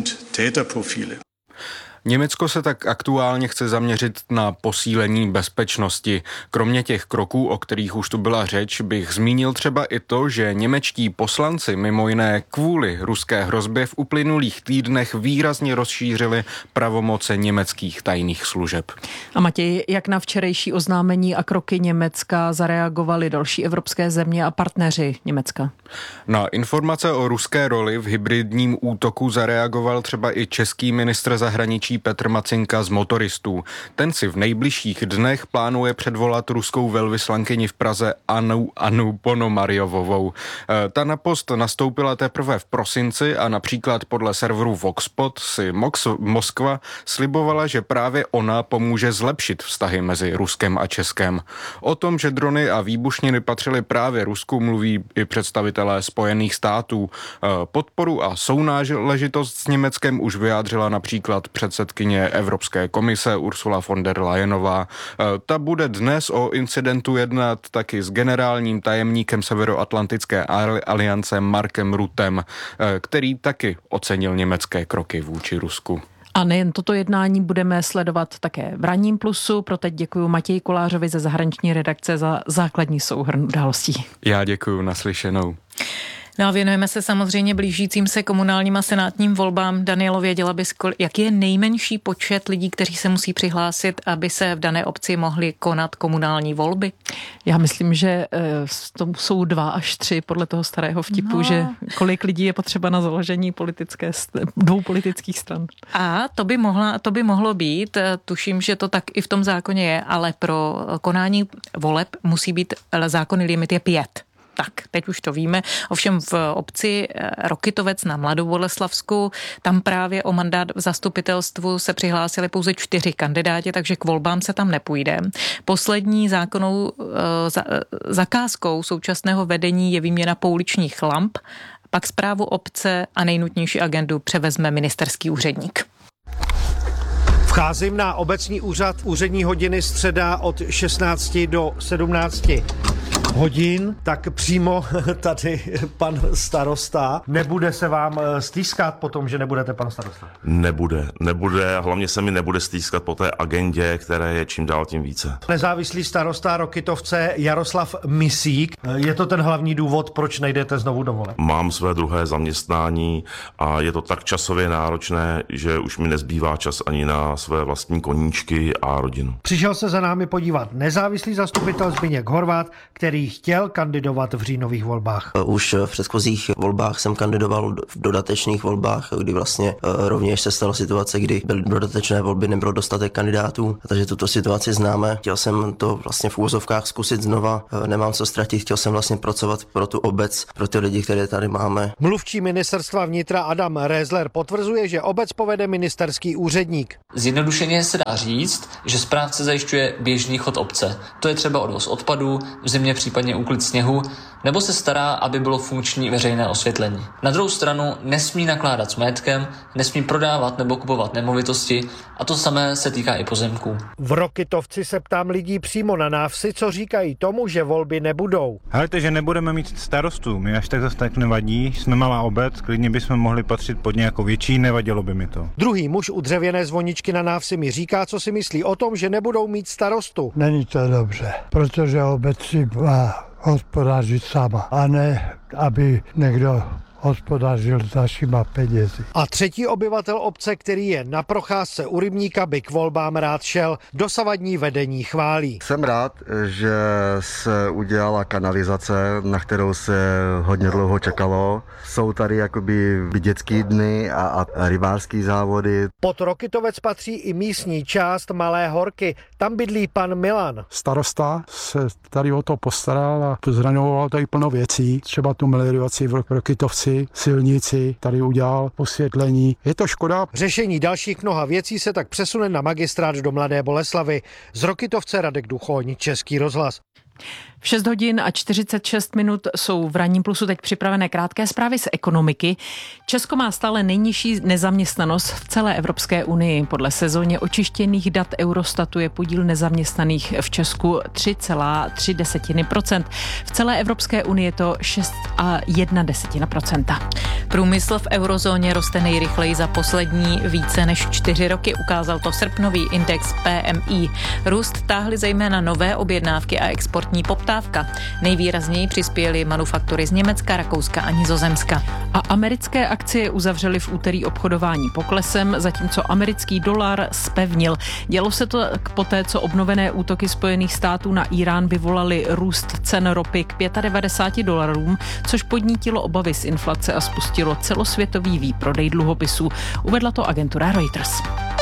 Německo se tak aktuálně chce zaměřit na posílení bezpečnosti. Kromě těch kroků, o kterých už tu byla řeč, bych zmínil třeba i to, že němečtí poslanci mimo jiné kvůli ruské hrozbě v uplynulých týdnech výrazně rozšířili pravomoce německých tajných služeb. A Matěj, jak na včerejší oznámení a kroky Německa zareagovaly další evropské země a partneři Německa? Na informace o ruské roli v hybridním útoku zareagoval třeba i český ministr zahraničí Petr Macinka z Motoristů. Ten si v nejbližších dnech plánuje předvolat ruskou velvyslankyni v Praze Annu Ponomarjovovou. Ta na post nastoupila teprve v prosinci a například podle serveru Voxpot si Moskva slibovala, že právě ona pomůže zlepšit vztahy mezi Ruskem a Českem. O tom, že drony a výbušniny patřily právě Rusku, mluví i představitelé Spojených států. Podporu a sounáležitost s Německem už vyjádřila například předsedkyně Evropské komise Ursula von der Leyenová. Ta bude dnes o incidentu jednat taky s generálním tajemníkem Severoatlantické aliance Markem Ruttem, který taky ocenil německé kroky vůči Rusku. A nejen toto jednání budeme sledovat také v Ranním plusu. Pro teď děkuji Matěji Kolářovi ze zahraniční redakce za základní souhrn událostí. Já děkuji, naslyšenou. No a věnujeme se samozřejmě blížícím se komunálním a senátním volbám. Danielo, věděla bys, jaký je nejmenší počet lidí, kteří se musí přihlásit, aby se v dané obci mohly konat komunální volby? Já myslím, že to jsou 2 až 3 podle toho starého vtipu, že kolik lidí je potřeba na založení 2 politických stran. A to by mohlo být, tuším, že to tak i v tom zákoně je, ale pro konání voleb musí být zákonný limit je 5. Tak, teď už to víme. Ovšem v obci Rokytovec na Mladoboleslavsku, tam právě o mandát v zastupitelstvu se přihlásili pouze 4 kandidáti, takže k volbám se tam nepůjde. Poslední zákonnou zakázkou současného vedení je výměna pouličních lamp, pak správu obce a nejnutnější agendu převezme ministerský úředník. Vcházím na obecní úřad, úřední hodiny středa od 16 do 17 hodin, tak přímo tady pan starosta. Nebude se vám stýskat po tom, že nebudete pan starosta? Nebude a hlavně se mi nebude stýskat po té agendě, které je čím dál tím více. Nezávislý starosta Rokytovce Jaroslav Misík. Je to ten hlavní důvod, proč nejdete znovu do voleb? Mám své druhé zaměstnání a je to tak časově náročné, že už mi nezbývá čas ani na své vlastní koníčky a rodinu. Přišel se za námi podívat nezávislý zastupitel Zbyněk Horváth, který chtěl kandidovat v říjnových volbách. Už v předchozích volbách jsem kandidoval v dodatečných volbách, kdy vlastně rovněž se stala situace, kdy byly dodatečné volby, nebylo dostatek kandidátů, takže tuto situaci známe. Chtěl jsem to vlastně v úvozovkách zkusit znova, nemám co ztratit, chtěl jsem vlastně pracovat pro tu obec, pro ty lidi, které tady máme. Mluvčí ministerstva vnitra Adam Rézler potvrzuje, že obec povede ministerský úředník. Zjednodušeně se dá říct, že správce zajišťuje běžný chod obce. To je třeba odvoz odpadů, v zimě případně úklid sněhu, nebo se stará, aby bylo funkční veřejné osvětlení. Na druhou stranu nesmí nakládat s majetkem, nesmí prodávat nebo kupovat nemovitosti a to samé se týká i pozemků. V Rokytovci se ptám lidí přímo na návsi, co říkají tomu, že volby nebudou. Hleďte, že nebudeme mít starostu, mi až tak zase tak nevadí, jsme malá obec, klidně bychom mohli patřit pod nějakou větší, nevadilo by mi to. Druhý muž u dřevěné zvoničky na návsi mi říká, co si myslí o tom, že nebudou mít starostu. Není to dobře, protože obec si má hospodařit sama, a ne, aby někdo hospodařil s našima penězi. A třetí obyvatel obce, který je na procházce u rybníka, by k volbám rád šel. Dosavadní vedení chválí. Jsem rád, že se udělala kanalizace, na kterou se hodně dlouho čekalo. Jsou tady jakoby dětský dny a rybářský závody. Pod Rokytovec patří i místní část Malé Horky. Tam bydlí pan Milan. Starosta se tady o to postaral a zraňoval tady plno věcí. Třeba tu melioraci v Rokytovci, silnici, tady udělal osvětlení. Je to škoda. Řešení dalších mnoha věcí se tak přesune na magistrát do Mladé Boleslavi. Z Rokytovce Radek Duchoň, Český rozhlas. V 6 hodin a 46 minut jsou v Ranním plusu teď připravené krátké zprávy z ekonomiky. Česko má stále nejnižší nezaměstnanost v celé Evropské unii. Podle sezóně očištěných dat Eurostatu je podíl nezaměstnaných v Česku 3,3%. V celé Evropské unii je to 6,1%. Průmysl v eurozóně roste nejrychleji za poslední více než 4 roky, ukázal to srpnový index PMI. Růst táhly zejména nové objednávky a exportní poptávka. Nejvýrazněji přispěly manufaktury z Německa, Rakouska a Nizozemska. A americké akcie uzavřely v úterý obchodování poklesem, zatímco americký dolar zpevnil. Dělo se to poté, co obnovené útoky Spojených států na Irán vyvolaly růst cen ropy k $95, což podnítilo obavy z inflace a spustilo celosvětový výprodej dluhopisů. Uvedla to agentura Reuters.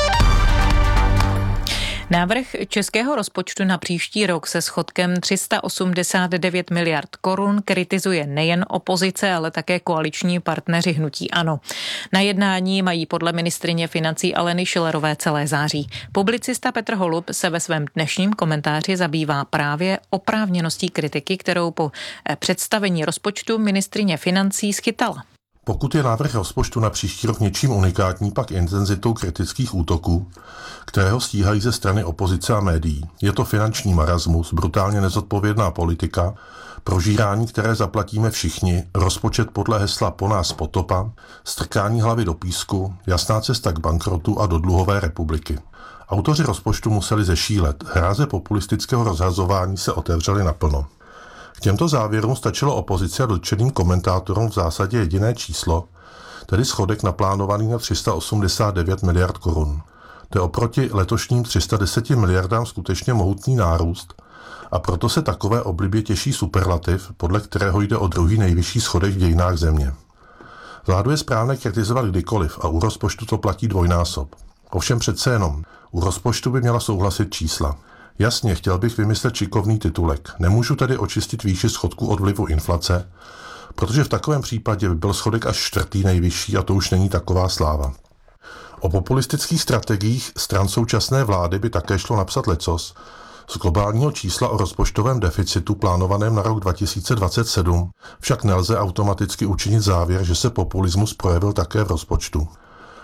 Návrh českého rozpočtu na příští rok se schodkem 389 miliard korun kritizuje nejen opozice, ale také koaliční partneři hnutí ANO. Na jednání mají podle ministryně financí Aleny Schillerové celé září. Publicista Petr Holub se ve svém dnešním komentáři zabývá právě oprávněností kritiky, kterou po představení rozpočtu ministryně financí schytala. Pokud je návrh rozpočtu na příští rok něčím unikátní, pak intenzitou kritických útoků, které ho stíhají ze strany opozice a médií. Je to finanční marasmus, brutálně nezodpovědná politika, prožírání, které zaplatíme všichni, rozpočet podle hesla po nás potopa, strkání hlavy do písku, jasná cesta k bankrotu a do dluhové republiky. Autoři rozpočtu museli zešílet, hráze populistického rozhazování se otevřely naplno. K těmto závěrům stačilo opozici a dotčeným komentátorům v zásadě jediné číslo, tedy schodek naplánovaný na 389 miliard korun. To je oproti letošním 310 miliardám skutečně mohutný nárůst a proto se takové oblibě těší superlativ, podle kterého jde o druhý nejvyšší schodek v dějinách země. Vládu je správné kritizovat kdykoliv a u rozpočtu to platí dvojnásob. Ovšem přece jenom, u rozpočtu by měla souhlasit čísla. Jasně, chtěl bych vymyslet šikovný titulek. Nemůžu tedy očistit výši schodku od vlivu inflace, protože v takovém případě by byl schodek až 4. nejvyšší a to už není taková sláva. O populistických strategiích stran současné vlády by také šlo napsat lecos. Z globálního čísla o rozpočtovém deficitu plánovaném na rok 2027 však nelze automaticky učinit závěr, že se populismus projevil také v rozpočtu.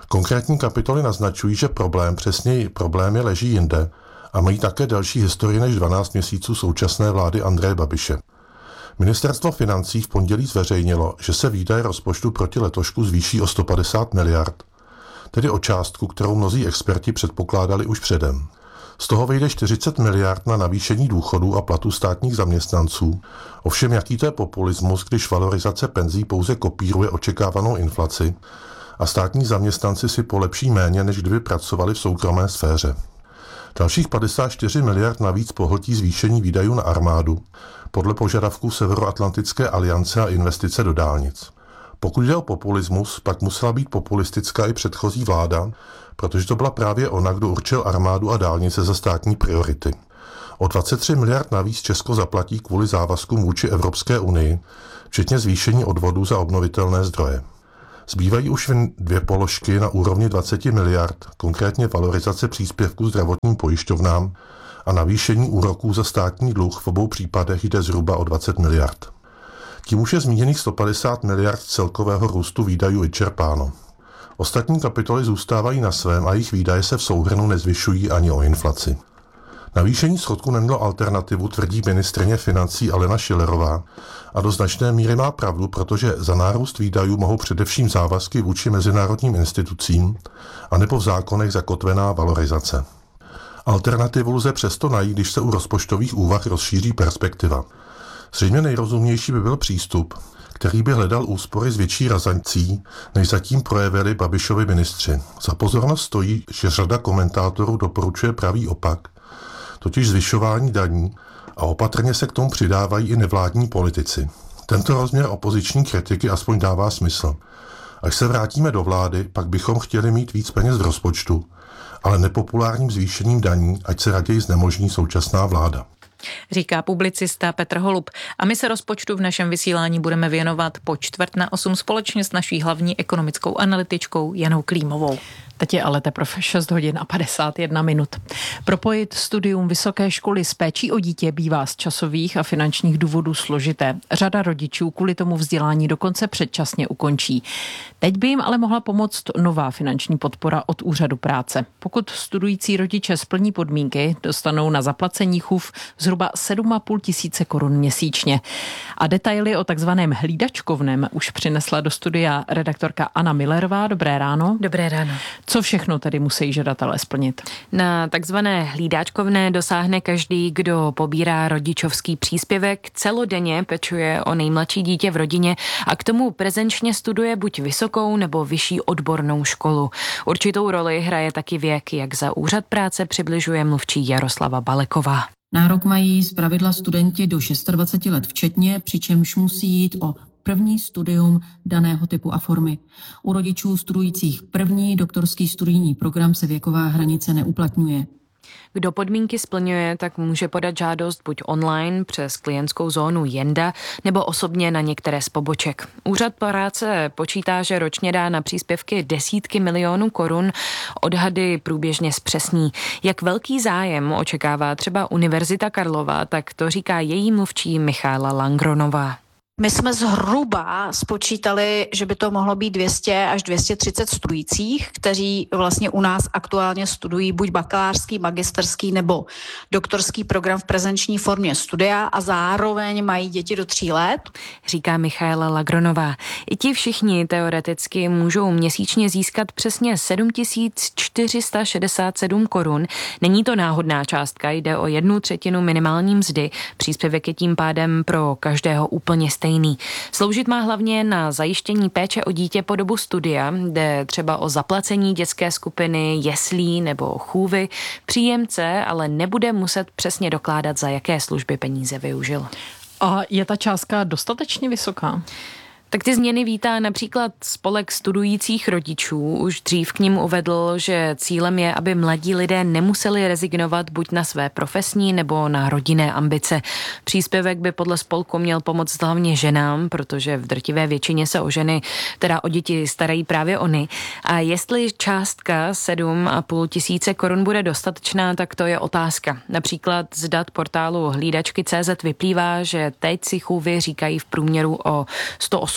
Konkrétní kapitoly naznačují, že přesněji problémy leží jinde a mají také delší historii než 12 měsíců současné vlády Andreje Babiše. Ministerstvo financí v pondělí zveřejnilo, že se výdaje rozpočtu proti letošku zvýší o 150 miliard, tedy o částku, kterou mnozí experti předpokládali už předem. Z toho vyjde 40 miliard na navýšení důchodů a platů státních zaměstnanců. Ovšem, jaký to je populismus, když valorizace penzí pouze kopíruje očekávanou inflaci a státní zaměstnanci si polepší méně, než kdyby pracovali v soukromé sféře. Dalších 54 miliard navíc pohltí zvýšení výdajů na armádu, podle požadavků Severoatlantické aliance a investice do dálnic. Pokud jde o populismus, pak musela být populistická i předchozí vláda, protože to byla právě ona, kdo určil armádu a dálnice za státní priority. O 23 miliard navíc Česko zaplatí kvůli závazkům vůči Evropské unii, včetně zvýšení odvodů za obnovitelné zdroje. Zbývají už jen 2 položky na úrovni 20 miliard, konkrétně valorizace příspěvků zdravotním pojišťovnám a navýšení úroků za státní dluh, v obou případech jde zhruba o 20 miliard. Tím už je zmíněných 150 miliard celkového růstu výdajů vyčerpáno. Ostatní kapitoly zůstávají na svém a jejich výdaje se v souhrnu nezvyšují ani o inflaci. Navýšení schodku nemělo alternativu, tvrdí ministryně financí Alena Schillerová, a do značné míry má pravdu, protože za nárůst výdajů mohou především závazky vůči mezinárodním institucím anebo v zákonech zakotvená valorizace. Alternativu lze přesto najít, když se u rozpočtových úvah rozšíří perspektiva. Zřejmě nejrozumnější by byl přístup, který by hledal úspory s větší razancí, než zatím projevili Babišovi ministři. Za pozornost stojí, že řada komentátorů doporučuje pravý opak, totiž zvyšování daní, a opatrně se k tomu přidávají i nevládní politici. Tento rozměr opoziční kritiky aspoň dává smysl. Až se vrátíme do vlády, pak bychom chtěli mít víc peněz v rozpočtu, ale nepopulárním zvýšením daní, ať se raději znemožní současná vláda. Říká publicista Petr Holub. A my se rozpočtu v našem vysílání budeme věnovat po 7:45 společně s naší hlavní ekonomickou analytičkou Janou Klímovou. Teď je ale teprve 6 hodin a 51 minut. Propojit studium vysoké školy s péčí o dítě bývá z časových a finančních důvodů složité. Řada rodičů kvůli tomu vzdělání dokonce předčasně ukončí. Teď by jim ale mohla pomoct nová finanční podpora od Úřadu práce. Pokud studující rodiče splní podmínky, dostanou na zaplacení chův zhruba 7,5 tisíce korun měsíčně. A detaily o takzvaném hlídačkovném už přinesla do studia redaktorka Anna Millerová. Dobré ráno. Dobré ráno. Co všechno tedy musí žadatelé splnit? Na takzvané hlídačkovné dosáhne každý, kdo pobírá rodičovský příspěvek, celodenně pečuje o nejmladší dítě v rodině a k tomu prezenčně studuje buď vysokou nebo vyšší odbornou školu. Určitou roli hraje taky věk, jak za Úřad práce přibližuje mluvčí Jaroslava Baleková. Nárok mají zpravidla studenti do 26 let včetně, přičemž musí jít o první studium daného typu a formy. U rodičů studujících první doktorský studijní program se věková hranice neuplatňuje. Kdo podmínky splňuje, tak může podat žádost buď online přes klientskou zónu Jenda nebo osobně na některé z poboček. Úřad práce počítá, že ročně dá na příspěvky desítky milionů korun, odhady průběžně zpřesní. Jak velký zájem očekává třeba Univerzita Karlova, tak to říká její mluvčí Michaela Langronová. My jsme zhruba spočítali, že by to mohlo být 200 až 230 studujících, kteří vlastně u nás aktuálně studují buď bakalářský, magisterský nebo doktorský program v prezenční formě studia a zároveň mají děti do 3 let. Říká Michaela Lagronová. I ti všichni teoreticky můžou měsíčně získat přesně 7 467 korun. Není to náhodná částka, jde o 1/3 minimální mzdy. Příspěvek je tím pádem pro každého úplně stejný. Sloužit má hlavně na zajištění péče o dítě po dobu studia, jde třeba o zaplacení dětské skupiny, jeslí nebo chůvy. Příjemce ale nebude muset přesně dokládat, za jaké služby peníze využil. A je ta částka dostatečně vysoká? Tak ty změny vítá například spolek studujících rodičů. Už dřív k nim uvedl, že cílem je, aby mladí lidé nemuseli rezignovat buď na své profesní nebo na rodinné ambice. Příspěvek by podle spolku měl pomoct hlavně ženám, protože v drtivé většině se o ženy, teda o děti, starají právě oni. A jestli částka 7,5 tisíce korun bude dostatečná, tak to je otázka. Například z dat portálu hlídačky.cz vyplývá, že teď si chůvy říkají v průměru o 108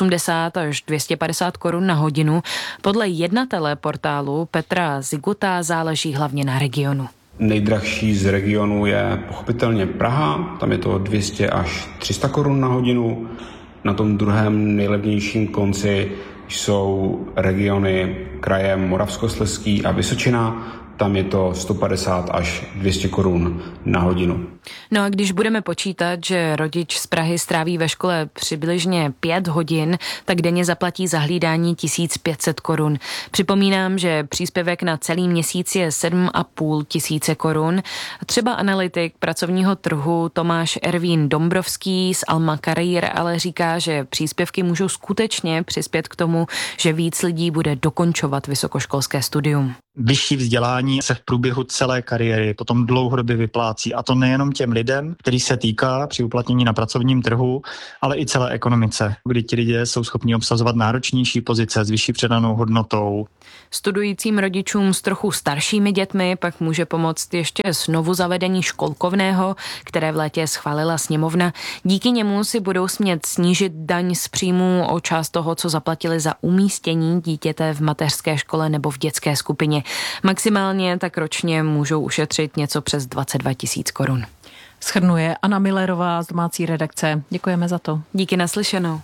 180 až 250 korun na hodinu. Podle jednatele portálu Petra Ziguta záleží hlavně na regionu. Nejdražší z regionu je pochopitelně Praha, tam je to 200 až 300 korun na hodinu. Na tom druhém nejlevnějším konci jsou regiony kraje Moravskoslezský a Vysočina, tam je to 150 až 200 korun na hodinu. No a když budeme počítat, že rodič z Prahy stráví ve škole přibližně 5 hodin, tak denně zaplatí za hlídání 1500 korun. Připomínám, že příspěvek na celý měsíc je 7,5 tisíce korun. Třeba analytik pracovního trhu Tomáš Ervín Dombrovský z Alma Career ale říká, že příspěvky můžou skutečně přispět k tomu, že víc lidí bude dokončovat vysokoškolské studium. Vyšší vzdělání se v průběhu celé kariéry potom dlouhodobě vyplácí, a to nejenom těm lidem, který se týká při uplatnění na pracovním trhu, ale i celé ekonomice, kdy ti lidé jsou schopni obsazovat náročnější pozice s vyšší přidanou hodnotou. Studujícím rodičům s trochu staršími dětmi pak může pomoct ještě znovu zavedení školkovného, které v létě schválila sněmovna. Díky němu si budou smět snížit daň z příjmů o část toho, co zaplatili za umístění dítěte v mateřské škole nebo v dětské skupině. Maximálně tak ročně můžou ušetřit něco přes 22 tisíc korun. Shrnuje Anna Millerová z domácí redakce. Děkujeme za to. Díky, naslyšenou.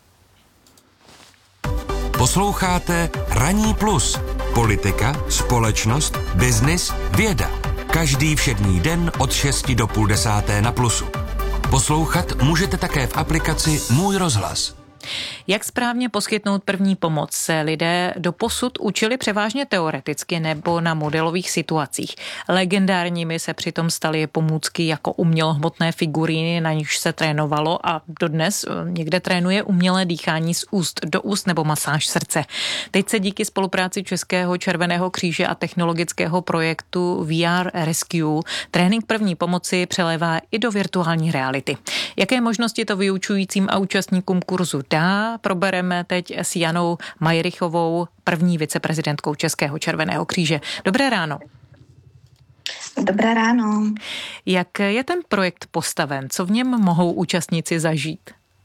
Posloucháte Ranní plus. Politika, společnost, biznis, věda. Každý všední den od 6 do 9:30 na Plusu. Poslouchat můžete také v aplikaci Můj rozhlas. Jak správně poskytnout první pomoc se lidé doposud učili převážně teoreticky nebo na modelových situacích. Legendárními se přitom staly pomůcky jako umělohmotné figuríny, na nichž se trénovalo a dodnes někde trénuje umělé dýchání z úst do úst nebo masáž srdce. Teď se díky spolupráci Českého červeného kříže a technologického projektu VR Rescue trénink první pomoci přelévá i do virtuální reality. Jaké možnosti to vyučujícím a účastníkům kurzu dá, probereme teď s Janou Majrichovou, první viceprezidentkou Českého červeného kříže. Dobré ráno. Dobré ráno. Jak je ten projekt postaven? Co v něm mohou účastníci zažít?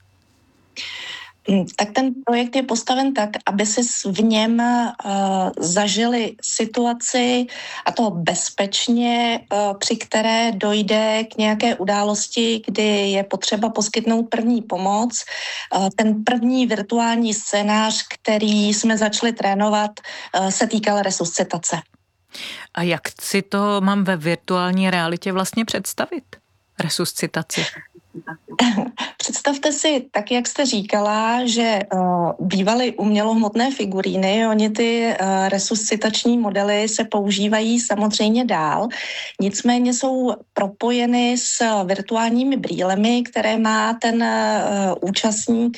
Tak ten projekt je postaven tak, aby si v něm zažili situaci, a to bezpečně, při které dojde k nějaké události, kdy je potřeba poskytnout první pomoc. Ten první virtuální scénář, který jsme začali trénovat, se týkal resuscitace. A jak si to mám ve virtuální realitě vlastně představit? Resuscitaci. Představte si, tak jak jste říkala, že bývaly umělohmotné figuríny, oni ty resuscitační modely se používají samozřejmě dál, nicméně jsou propojeny s virtuálními brýlemi, které má ten účastník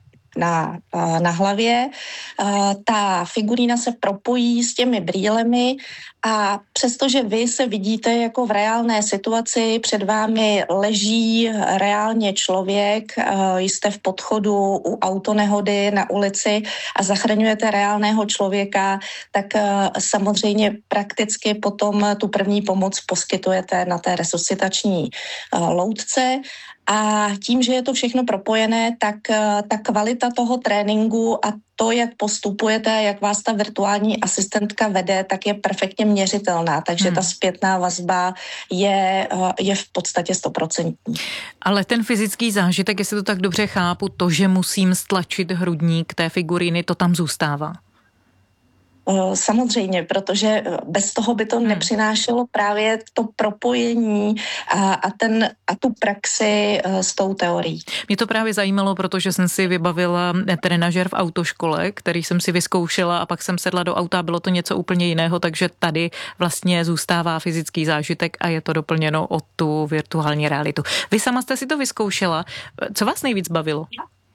na hlavě. Ta figurína se propojí s těmi brýlemi a přestože vy se vidíte jako v reálné situaci, před vámi leží reálně člověk, jste v podchodu u autonehody na ulici a zachraňujete reálného člověka, tak samozřejmě prakticky potom tu první pomoc poskytujete na té resuscitační loutce. A tím, že je to všechno propojené, tak ta kvalita toho tréninku a to, jak postupujete, jak vás ta virtuální asistentka vede, tak je perfektně měřitelná. Takže ta zpětná vazba je v podstatě 100%. Ale ten fyzický zážitek, jestli to tak dobře chápu, to, že musím stlačit hrudník té figuríny, to tam zůstává. Samozřejmě, protože bez toho by to nepřinášelo právě to propojení a tu praxi s tou teorií. Mě to právě zajímalo, protože jsem si vybavila trenažer v autoškole, který jsem si vyzkoušela a pak jsem sedla do auta a bylo to něco úplně jiného, takže tady vlastně zůstává fyzický zážitek a je to doplněno o tu virtuální realitu. Vy sama jste si to vyzkoušela. Co vás nejvíc bavilo?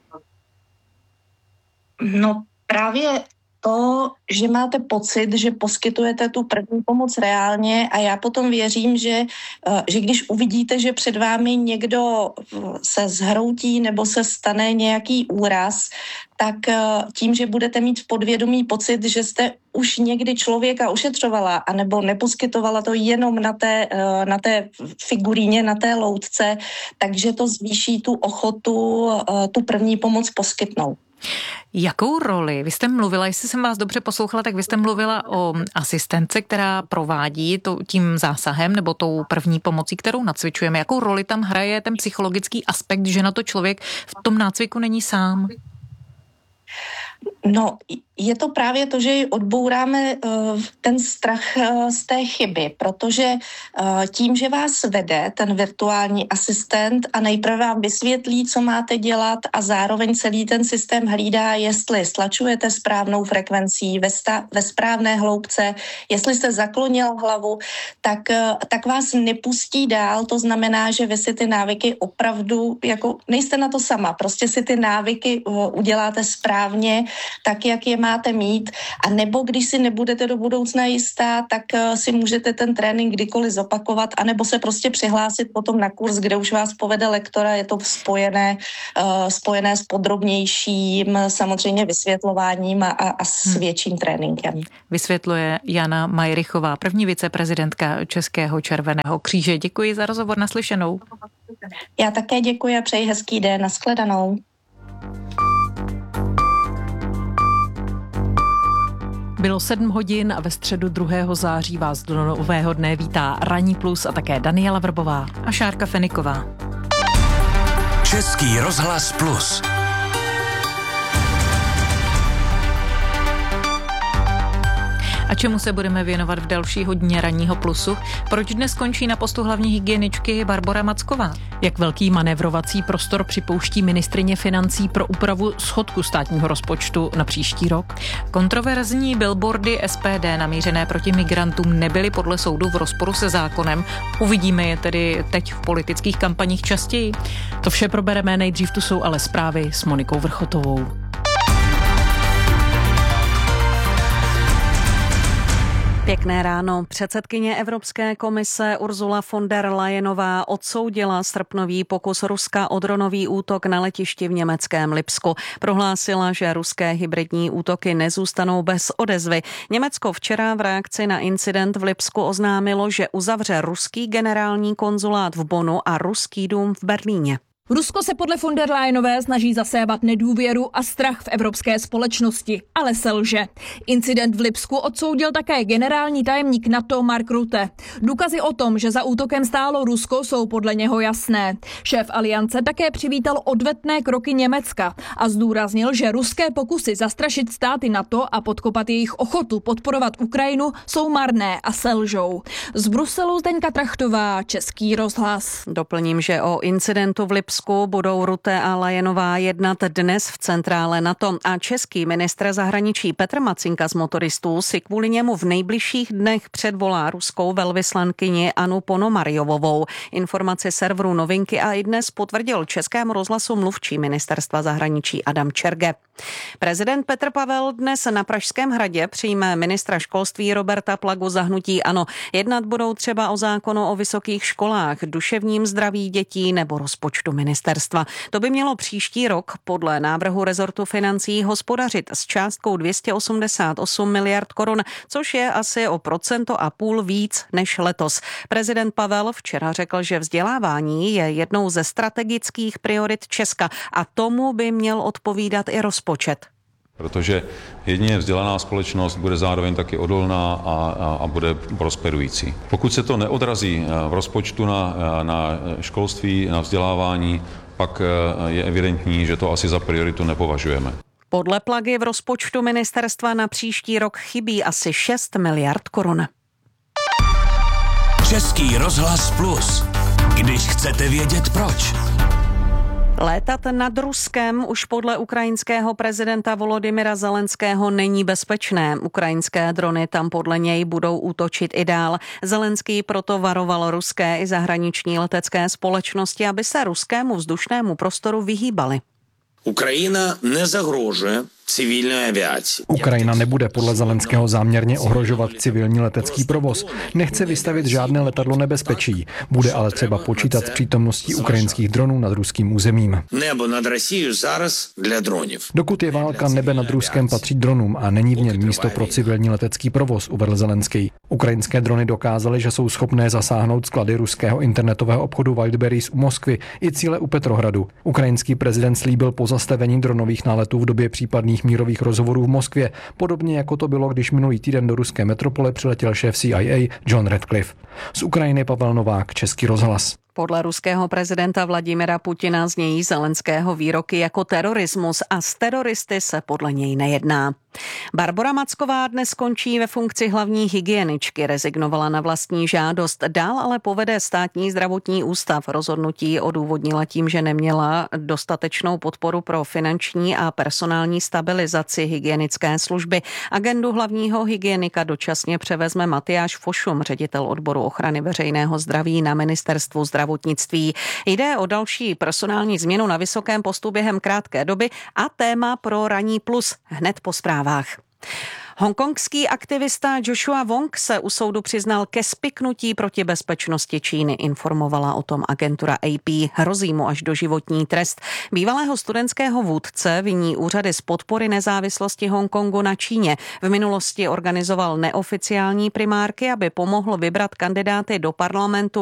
No právě to, že máte pocit, že poskytujete tu první pomoc reálně a já potom věřím, že když uvidíte, že před vámi někdo se zhroutí nebo se stane nějaký úraz, tak tím, že budete mít v podvědomí pocit, že jste už někdy člověka ošetřovala anebo neposkytovala to jenom na té figuríně, na té loutce, takže to zvýší tu ochotu tu první pomoc poskytnout. Jakou roli, vy jste mluvila, jestli jsem vás dobře poslouchala, tak vy jste mluvila o asistence, která provádí tím zásahem nebo tou první pomocí, kterou nacvičujeme. Jakou roli tam hraje ten psychologický aspekt, že na to člověk v tom nácviku není sám? No, je to právě to, že odbouráme ten strach z té chyby, protože tím, že vás vede ten virtuální asistent a nejprve vám vysvětlí, co máte dělat a zároveň celý ten systém hlídá, jestli stlačujete správnou frekvencí ve správné hloubce, jestli jste zaklonil hlavu, tak vás nepustí dál. To znamená, že vy si ty návyky opravdu, jako nejste na to sama, prostě si ty návyky uděláte správně, tak, jak je máte mít, a nebo když si nebudete do budoucna jistá, tak si můžete ten trénink kdykoliv zopakovat, anebo se prostě přihlásit potom na kurz, kde už vás povede lektora, je to spojené s podrobnějším samozřejmě vysvětlováním a s větším tréninkem. Vysvětluje Jana Majrychová, první viceprezidentka Českého Červeného kříže. Děkuji za rozhovor, naslyšenou. Já také děkuji a přeji hezký den, nashledanou. Bylo 7 hodin a ve středu 2. září vás do nového dne vítá Ranní plus a také Daniela Vrbová a Šárka Feniková. Český rozhlas plus. A čemu se budeme věnovat v další hodině Ranního plusu? Proč dnes končí na postu hlavní hygieničky Barbora Macková? Jak velký manévrovací prostor připouští ministryně financí pro úpravu schodku státního rozpočtu na příští rok? Kontroverzní billboardy SPD namířené proti migrantům nebyly podle soudu v rozporu se zákonem. Uvidíme je tedy teď v politických kampaních častěji. To vše probereme, nejdřív tu jsou ale zprávy s Monikou Vrchotovou. Pěkné ráno. Předsedkyně Evropské komise Ursula von der Leyenová odsoudila srpnový pokus Ruska o dronový útok na letišti v německém Lipsku. Prohlásila, že ruské hybridní útoky nezůstanou bez odezvy. Německo včera v reakci na incident v Lipsku oznámilo, že uzavře ruský generální konzulát v Bonnu a ruský dům v Berlíně. Rusko se podle von der Leyenové snaží zasévat nedůvěru a strach v evropské společnosti, ale selže. Incident v Lipsku odsoudil také generální tajemník NATO Mark Rutte. Důkazy o tom, že za útokem stálo Rusko, jsou podle něho jasné. Šéf aliance také přivítal odvetné kroky Německa a zdůraznil, že ruské pokusy zastrašit státy NATO a podkopat jejich ochotu podporovat Ukrajinu jsou marné a selžou. Z Bruselu Zdeňka Trachtová, Český rozhlas. Doplním, že o incidentu v Lipsku budou Rutte a Leyenová jednat dnes v centrále NATO a český ministr zahraničí Petr Macinka z motoristů si kvůli němu v nejbližších dnech předvolá ruskou velvyslankyni Annu Ponomarjovovou. Informaci serveru Novinky a i dnes potvrdil Českému rozhlasu mluvčí ministerstva zahraničí Adam Čerge. Prezident Petr Pavel dnes na Pražském hradě přijme ministra školství Roberta Plagu za hnutí ANO. Jednat budou třeba o zákonu o vysokých školách, duševním zdraví dětí nebo rozpočtu ministerstva. To by mělo příští rok podle návrhu rezortu financí hospodařit s částkou 288 miliard korun, což je asi o 1,5% víc než letos. Prezident Pavel včera řekl, že vzdělávání je jednou ze strategických priorit Česka a tomu by měl odpovídat i rozpočet. Protože jedině vzdělaná společnost bude zároveň taky odolná a bude prosperující. Pokud se to neodrazí v rozpočtu na školství, na vzdělávání, pak je evidentní, že to asi za prioritu nepovažujeme. Podle Plagy v rozpočtu ministerstva na příští rok chybí asi 6 miliard korun. Český rozhlas plus. Když chcete vědět proč. Létat nad Ruskem už podle ukrajinského prezidenta Volodymyra Zelenského není bezpečné. Ukrajinské drony tam podle něj budou útočit i dál. Zelenský proto varoval ruské i zahraniční letecké společnosti, aby se ruskému vzdušnému prostoru vyhýbali. Ukrajina nezagrožuje цивільної авіації. Ukrajina nebude podle Zelenského záměrně ohrožovat civilní letecký provoz. Nechce vystavit žádné letadlo nebezpečí. Bude ale třeba počítat s přítomností ukrajinských dronů nad ruským územím. Небо над Росією зараз для дронів. Dokud je válka, nebe nad Ruskem patří dronům a není v něm místo pro civilní letecký provoz, uvedl Zelenský. Ukrajinské drony dokázaly, že jsou schopné zasáhnout sklady ruského internetového obchodu Wildberries u Moskvy i cíle u Petrohradu. Ukrajinský prezident slíbil pozastavení dronových náletů v době případných mírových rozhovorů v Moskvě, podobně jako to bylo, když minulý týden do ruské metropole přiletěl šéf CIA John Radcliffe. Z Ukrajiny Pavel Novák, Český rozhlas. Podle ruského prezidenta Vladimira Putina znějí Zelenského výroky jako terorismus a s teroristy se podle něj nejedná. Barbora Macková dnes skončí ve funkci hlavní hygieničky, rezignovala na vlastní žádost, dál ale povede Státní zdravotní ústav. Rozhodnutí odůvodnila tím, že neměla dostatečnou podporu pro finanční a personální stabilizaci hygienické služby. Agendu hlavního hygienika dočasně převezme Matyáš Fošum, ředitel odboru ochrany veřejného zdraví na ministerstvu zdravotnictví. Jde o další personální změnu na vysokém postu během krátké doby a téma pro Ranní plus hned po zprávách. Hongkongský aktivista Joshua Wong se u soudu přiznal ke spiknutí proti bezpečnosti Číny, informovala o tom agentura AP. Hrozí mu až doživotní trest. Bývalého studentského vůdce viní úřady z podpory nezávislosti Hongkongu na Číně. V minulosti organizoval neoficiální primárky, aby pomohl vybrat kandidáty do parlamentu